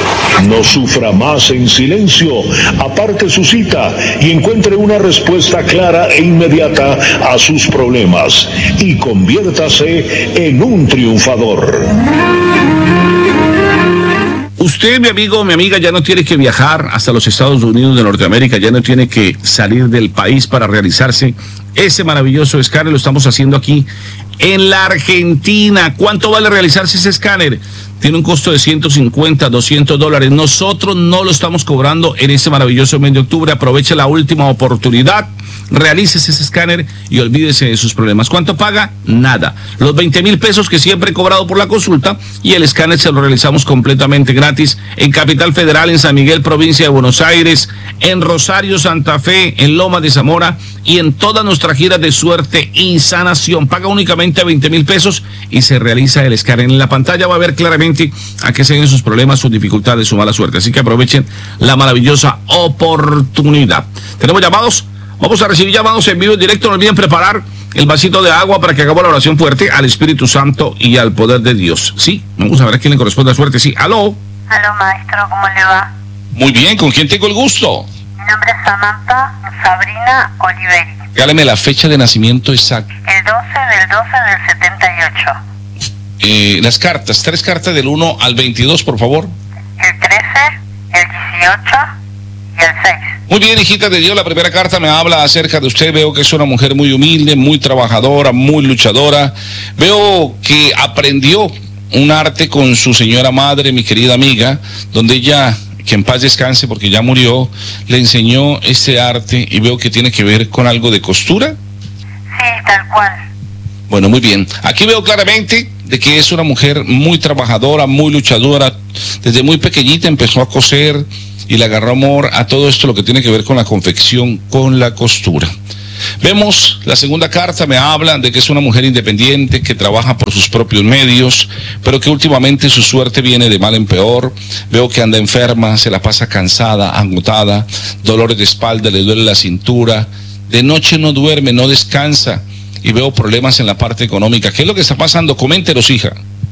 No sufra más en silencio, aparte su cita y encuentre una respuesta clara e inmediata a sus problemas y conviértase en un triunfador. Usted, mi amigo, mi amiga, ya no tiene que viajar hasta los Estados Unidos de Norteamérica, ya no tiene que salir del país para realizarse ese maravilloso escáner. Lo estamos haciendo aquí en la Argentina. ¿Cuánto vale realizarse ese escáner? Tiene un costo de ciento cincuenta, doscientos dólares. Nosotros no lo estamos cobrando en este maravilloso mes de octubre. Aproveche la última oportunidad. Realícese ese escáner y olvídese de sus problemas. ¿Cuánto paga? Nada. Los veinte mil pesos que siempre he cobrado por la consulta, y el escáner se lo realizamos completamente gratis en Capital Federal, en San Miguel, provincia de Buenos Aires, en Rosario, Santa Fe, en Loma de Zamora y en toda nuestra gira de suerte y sanación. Paga únicamente veinte mil pesos y se realiza el escáner. En la pantalla va a ver claramente a qué se ven sus problemas, sus dificultades, su mala suerte. Así que aprovechen la maravillosa oportunidad. ¿Tenemos llamados? Vamos a recibir llamados en vivo en directo. No olviden preparar el vasito de agua para que hagamos la oración fuerte al Espíritu Santo y al poder de Dios. Sí, vamos a ver a quién le corresponde la suerte. Sí, aló. Aló, maestro, ¿cómo le va? Muy bien, ¿con quién tengo el gusto? Mi nombre es Samantha Sabrina Oliveri. Regáleme la fecha de nacimiento exacta. El doce del doce del setenta y ocho. eh, las cartas, tres cartas del uno al veintidós, por favor. El trece, el dieciocho y el seis. Muy bien, hijita de Dios, la primera carta me habla acerca de usted. Veo que es una mujer muy humilde, muy trabajadora, muy luchadora. Veo que aprendió un arte con su señora madre, mi querida amiga, donde ella, que en paz descanse porque ya murió, le enseñó este arte y veo que tiene que ver con algo de costura. Sí, tal cual. Bueno, muy bien. Aquí veo claramente de que es una mujer muy trabajadora, muy luchadora. Desde muy pequeñita empezó a coser y le agarró amor a todo esto, lo que tiene que ver con la confección, con la costura. Vemos la segunda carta, me habla de que es una mujer independiente, que trabaja por sus propios medios, pero que últimamente su suerte viene de mal en peor. Veo que anda enferma, se la pasa cansada, agotada, dolores de espalda, le duele la cintura, de noche no duerme, no descansa, y veo problemas en la parte económica. ¿Qué es lo que está pasando? Coméntenos, hija.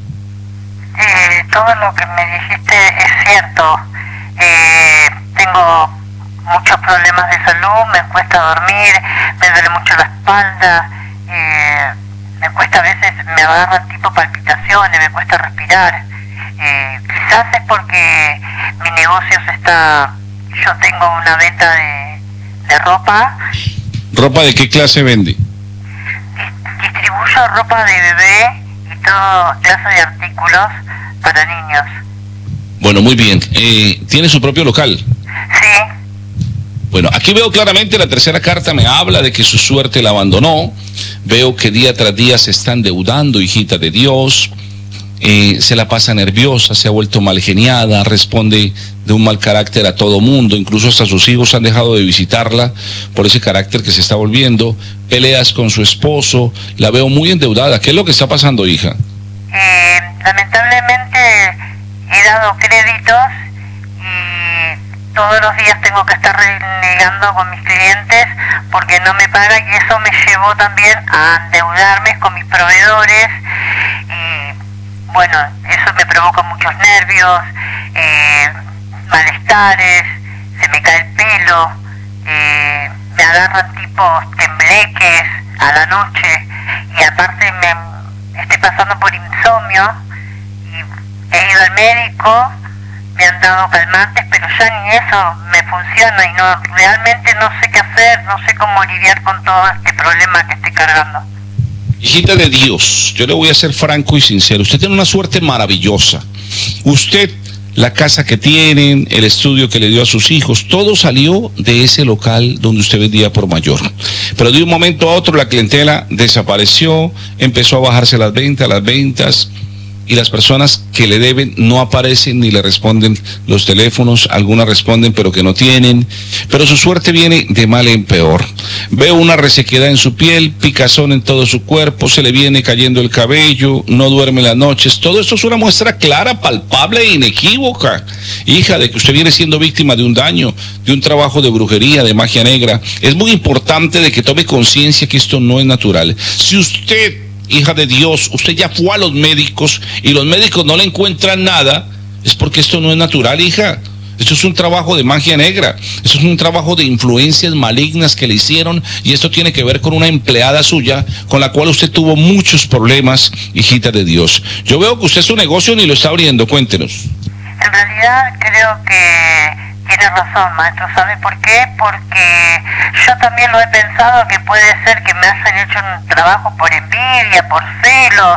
Eh, todo lo que me dijiste es cierto. Eh, tengo muchos problemas de salud, me cuesta dormir, me duele mucho la espalda, eh, me cuesta a veces, me agarran tipo palpitaciones, me cuesta respirar. Eh, quizás es porque mi negocio se está, yo tengo una venta de, de ropa. ¿Ropa de qué clase vende? Distribuyo ropa de bebé y todo clase de artículos para niños. Bueno, muy bien. Eh, ¿Tiene su propio local? Sí. Bueno, aquí veo claramente la tercera carta me habla de que su suerte la abandonó. Veo que día tras día se está endeudando, hijita de Dios. Eh, se la pasa nerviosa, se ha vuelto malgeniada, responde de un mal carácter a todo mundo, incluso hasta sus hijos han dejado de visitarla por ese carácter que se está volviendo. Peleas con su esposo, la veo muy endeudada. ¿Qué es lo que está pasando, hija? Eh, lamentablemente he dado créditos y todos los días tengo que estar renegando con mis clientes porque no me pagan, y eso me llevó también a endeudarme con mis proveedores. Y bueno, eso me provoca muchos nervios, eh, malestares, se me cae el pelo, eh, me agarran tipos tembleques a la noche, y aparte me estoy pasando por insomnio y he ido al médico, me han dado calmantes, pero ya ni eso me funciona y no, realmente no sé qué hacer, no sé cómo lidiar con todo este problema que estoy cargando. Hijita de Dios, yo le voy a ser franco y sincero. Usted tiene una suerte maravillosa. Usted, la casa que tienen, el estudio que le dio a sus hijos, todo salió de ese local donde usted vendía por mayor. Pero de un momento a otro la clientela desapareció, empezó a bajarse las ventas, las ventas, y las personas que le deben no aparecen ni le responden los teléfonos. Algunas responden pero que no tienen, pero su suerte viene de mal en peor. Veo una resequedad en su piel, picazón en todo su cuerpo, se le viene cayendo el cabello, no duerme las noches. Todo esto es una muestra clara, palpable e inequívoca, hija, de que usted viene siendo víctima de un daño, de un trabajo de brujería, de magia negra. Es muy importante de que tome conciencia que esto no es natural. Si usted, hija de Dios, usted ya fue a los médicos y los médicos no le encuentran nada, es porque esto no es natural, hija. Esto es un trabajo de magia negra, esto es un trabajo de influencias malignas que le hicieron, y esto tiene que ver con una empleada suya con la cual usted tuvo muchos problemas, hijita de Dios. Yo veo que usted su negocio ni lo está abriendo, cuéntenos. En realidad creo que tiene razón, maestro. ¿Sabe por qué? Porque yo también lo he pensado, que puede ser que me hayan hecho un trabajo por envidia, por celos,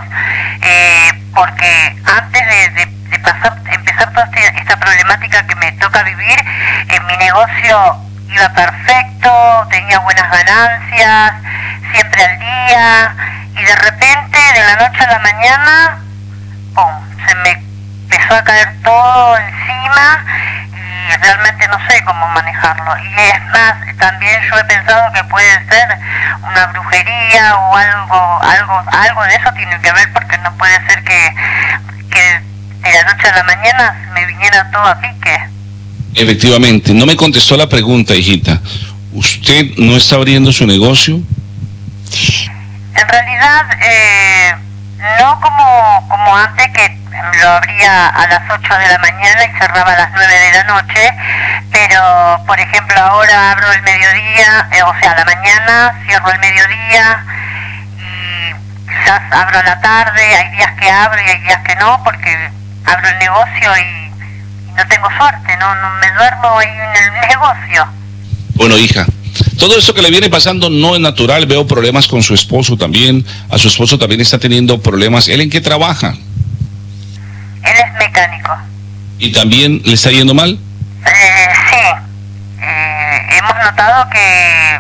eh, porque antes de, de, de pasar, empezar toda este, esta problemática que me toca vivir, en mi negocio iba perfecto, tenía buenas ganancias, siempre al día, y de repente, de la noche a la mañana, ¡pum!, se me empezó a caer todo encima, y realmente no sé cómo manejarlo. Y es más, también yo he pensado que puede ser una brujería o algo, algo, algo de eso tiene que ver, porque no puede ser que, que de la noche a la mañana me viniera todo a pique. Efectivamente, no me contestó la pregunta, hijita. ¿Usted no está abriendo su negocio? En realidad, eh, no como, como antes, que lo abría a las ocho de la mañana y cerraba a las nueve de la noche, pero por ejemplo ahora abro el mediodía, eh, o sea, a la mañana, cierro el mediodía, y quizás abro a la tarde, hay días que abro y hay días que no, porque abro el negocio y, y no tengo suerte, no, no me duermo ahí en el negocio. Bueno, hija, todo esto que le viene pasando no es natural. Veo problemas con su esposo también. A su esposo también está teniendo problemas. ¿Él en qué trabaja? Él es mecánico. ¿Y también le está yendo mal? Eh, sí. Eh, hemos notado que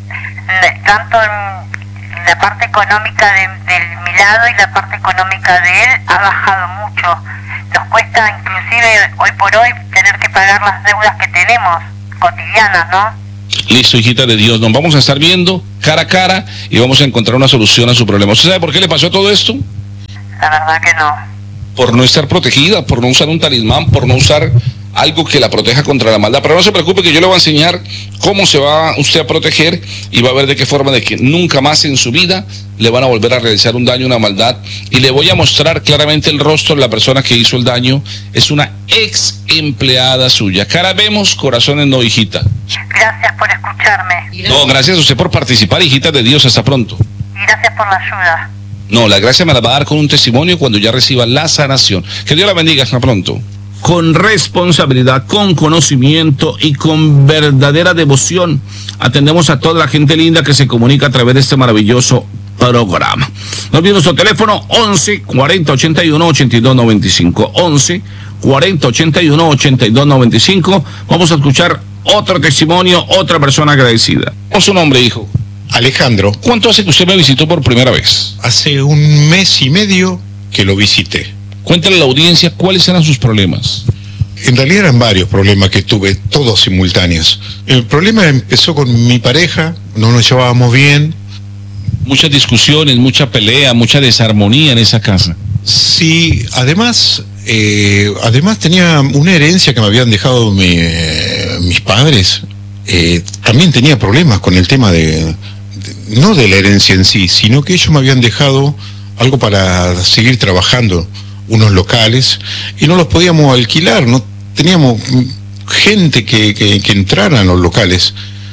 eh, tanto en la parte económica de, de mi lado y la parte económica de él ha bajado mucho. Nos cuesta inclusive hoy por hoy tener que pagar las deudas que tenemos cotidianas, ¿no? Listo, hijita de Dios, nos vamos a estar viendo cara a cara y vamos a encontrar una solución a su problema. ¿Usted sabe por qué le pasó todo esto? La verdad que no. Por no estar protegida, por no usar un talismán, por no usar algo que la proteja contra la maldad. Pero no se preocupe, que yo le voy a enseñar cómo se va usted a proteger y va a ver de qué forma, de que nunca más en su vida le van a volver a realizar un daño, una maldad. Y le voy a mostrar claramente el rostro de la persona que hizo el daño. Es una ex empleada suya. Cara vemos, corazones no, hijita. Gracias por escucharme. No, gracias a usted por participar, hijita de Dios. Hasta pronto. Y gracias por la ayuda. No, la gracia me la va a dar con un testimonio cuando ya reciba la sanación. Que Dios la bendiga. Hasta pronto. Con responsabilidad, con conocimiento y con verdadera devoción, atendemos a toda la gente linda que se comunica a través de este maravilloso programa. No olviden nuestro teléfono once cuarenta ochenta y uno ochenta y dos noventa y cinco. once cuarenta ochenta y uno ochenta y dos noventa y cinco. Vamos a escuchar otro testimonio, otra persona agradecida. ¿Cómo es su nombre, hijo? Alejandro. ¿Cuánto hace que usted me visitó por primera vez? Hace un mes y medio que lo visité. Cuéntale a la audiencia cuáles eran sus problemas. En realidad eran varios problemas que tuve, todos simultáneos. El problema empezó con mi pareja, no nos llevábamos bien. Muchas discusiones, mucha pelea, mucha desarmonía en esa casa. Sí, además, eh, además tenía una herencia que me habían dejado mi, eh, mis padres. Eh, también tenía problemas con el tema de, de, no de la herencia en sí, sino que ellos me habían dejado algo para seguir trabajando, unos locales, y no los podíamos alquilar, no teníamos gente que, que, que entrara a los locales.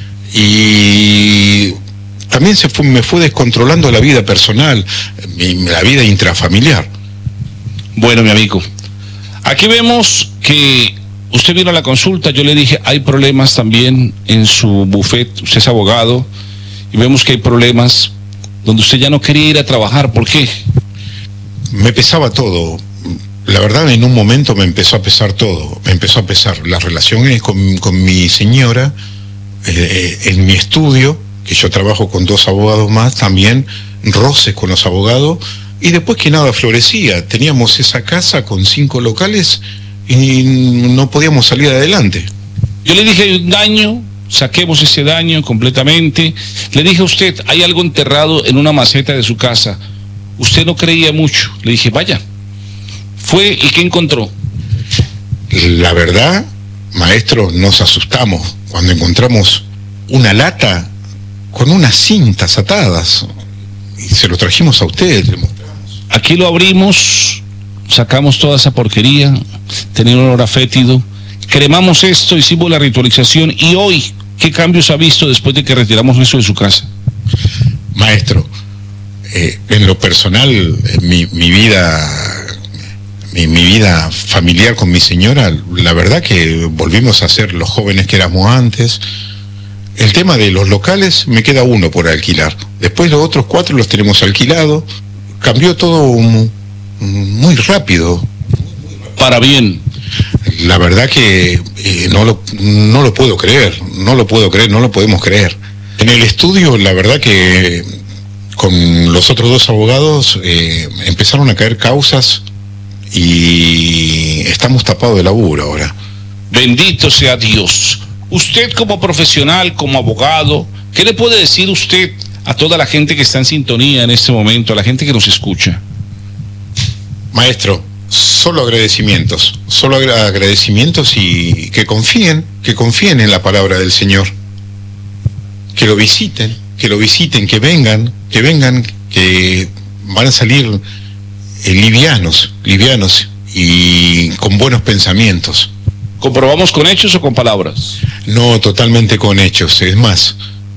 Y también se fue, me fue descontrolando la vida personal, mi, la vida intrafamiliar. Bueno, mi amigo, aquí vemos que usted vino a la consulta. Yo le dije, hay problemas también en su bufete, usted es abogado, y vemos que hay problemas donde usted ya no quería ir a trabajar. ¿Por qué? Me pesaba todo. La verdad, en un momento me empezó a pesar todo. Me empezó a pesar las relaciones con, con mi señora, eh, en mi estudio, que yo trabajo con dos abogados más, también roces con los abogados, y después que nada florecía. Teníamos esa casa con cinco locales y no podíamos salir adelante. Yo le dije, hay un daño, saquemos ese daño completamente. Le dije a usted, hay algo enterrado en una maceta de su casa. Usted no creía mucho. Le dije, vaya. Fue, ¿y qué encontró? La verdad, maestro, nos asustamos cuando encontramos una lata con unas cintas atadas. Y se lo trajimos a usted. Aquí lo abrimos, sacamos toda esa porquería, tenía un olor a fétido, cremamos esto, hicimos la ritualización. Y hoy, ¿qué cambios ha visto después de que retiramos eso de su casa? Maestro, eh, en lo personal, mi, mi vida, mi, mi vida familiar con mi señora, la verdad que volvimos a ser los jóvenes que éramos antes. El tema de los locales, me queda uno por alquilar. Después los otros cuatro los tenemos alquilados. Cambió todo muy, muy rápido. Para bien. La verdad que eh, no, lo, no lo puedo creer, no lo puedo creer, no lo podemos creer. En el estudio, la verdad que con los otros dos abogados eh, empezaron a caer causas y estamos tapados de laburo ahora. Bendito sea Dios. Usted como profesional, como abogado, ¿qué le puede decir usted a toda la gente que está en sintonía en este momento, a la gente que nos escucha? Maestro, solo agradecimientos, solo agradecimientos y que confíen, que confíen en la palabra del Señor. Que lo visiten, que lo visiten, que vengan, que vengan, que van a salir eh, livianos, livianos y con buenos pensamientos. ¿Comprobamos con hechos o con palabras? No, totalmente con hechos. Es más,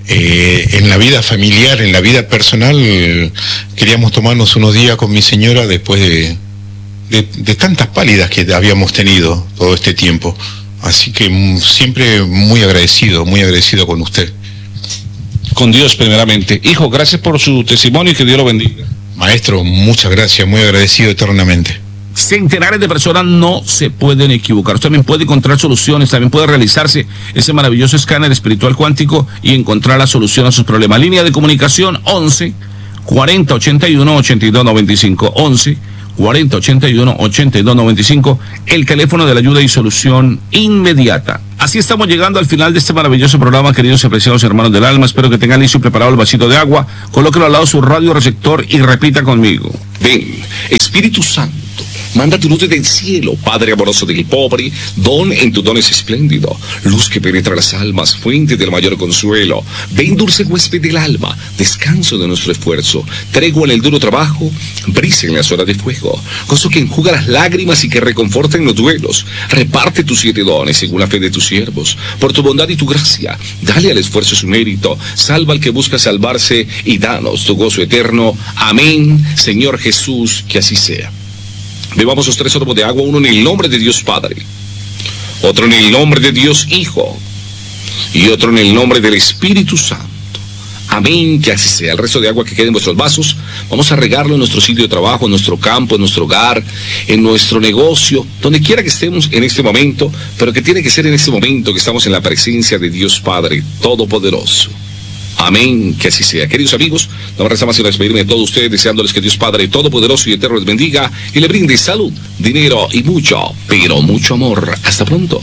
Eh, en la vida familiar, en la vida personal, eh, queríamos tomarnos unos días con mi señora después de, de, de tantas pálidas que habíamos tenido todo este tiempo. Así que mm, siempre muy agradecido, muy agradecido con usted. Con Dios primeramente. Hijo, gracias por su testimonio y que Dios lo bendiga. Maestro, muchas gracias, muy agradecido eternamente. Centenares de personas no se pueden equivocar. Usted también puede encontrar soluciones, también puede realizarse ese maravilloso escáner espiritual cuántico y encontrar la solución a sus problemas. Línea de comunicación once cuarenta ochenta y uno ochenta y dos noventa y cinco. once cuarenta ochenta y uno ochenta y dos noventa y cinco, el teléfono de la ayuda y solución inmediata. Así estamos llegando al final de este maravilloso programa, queridos y apreciados hermanos del alma. Espero que tengan listo y preparado el vasito de agua. Colóquelo al lado de su radio receptor y repita conmigo. Ven, Espíritu Santo, manda tu luz desde el cielo, Padre amoroso del pobre, don en tu don es espléndido, luz que penetra las almas, fuente del mayor consuelo. Ven, dulce huésped del alma, descanso de nuestro esfuerzo, tregua en el duro trabajo, brisa en las horas de fuego, gozo que enjuga las lágrimas y que reconforta en los duelos. Reparte tus siete dones según la fe de tus siervos, por tu bondad y tu gracia, dale al esfuerzo su mérito, salva al que busca salvarse y danos tu gozo eterno. Amén, Señor Jesús, que así sea. Bebamos los tres sorbos de agua, uno en el nombre de Dios Padre, otro en el nombre de Dios Hijo y otro en el nombre del Espíritu Santo. Amén, que así sea. El resto de agua que quede en vuestros vasos, vamos a regarlo en nuestro sitio de trabajo, en nuestro campo, en nuestro hogar, en nuestro negocio, donde quiera que estemos en este momento, pero que tiene que ser en este momento que estamos en la presencia de Dios Padre Todopoderoso. Amén, que así sea. Queridos amigos, no me resta más que despedirme de todos ustedes, deseándoles que Dios Padre Todopoderoso y Eterno les bendiga y le brinde salud, dinero y mucho, pero mucho amor. Hasta pronto.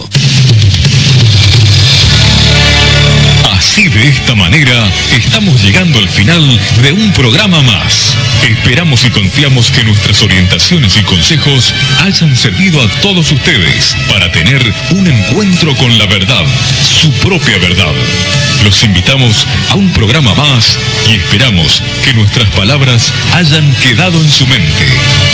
Así, de esta manera, estamos llegando al final de un programa más. Esperamos y confiamos que nuestras orientaciones y consejos hayan servido a todos ustedes para tener un encuentro con la verdad, su propia verdad. Los invitamos a un programa más y esperamos que nuestras palabras hayan quedado en su mente.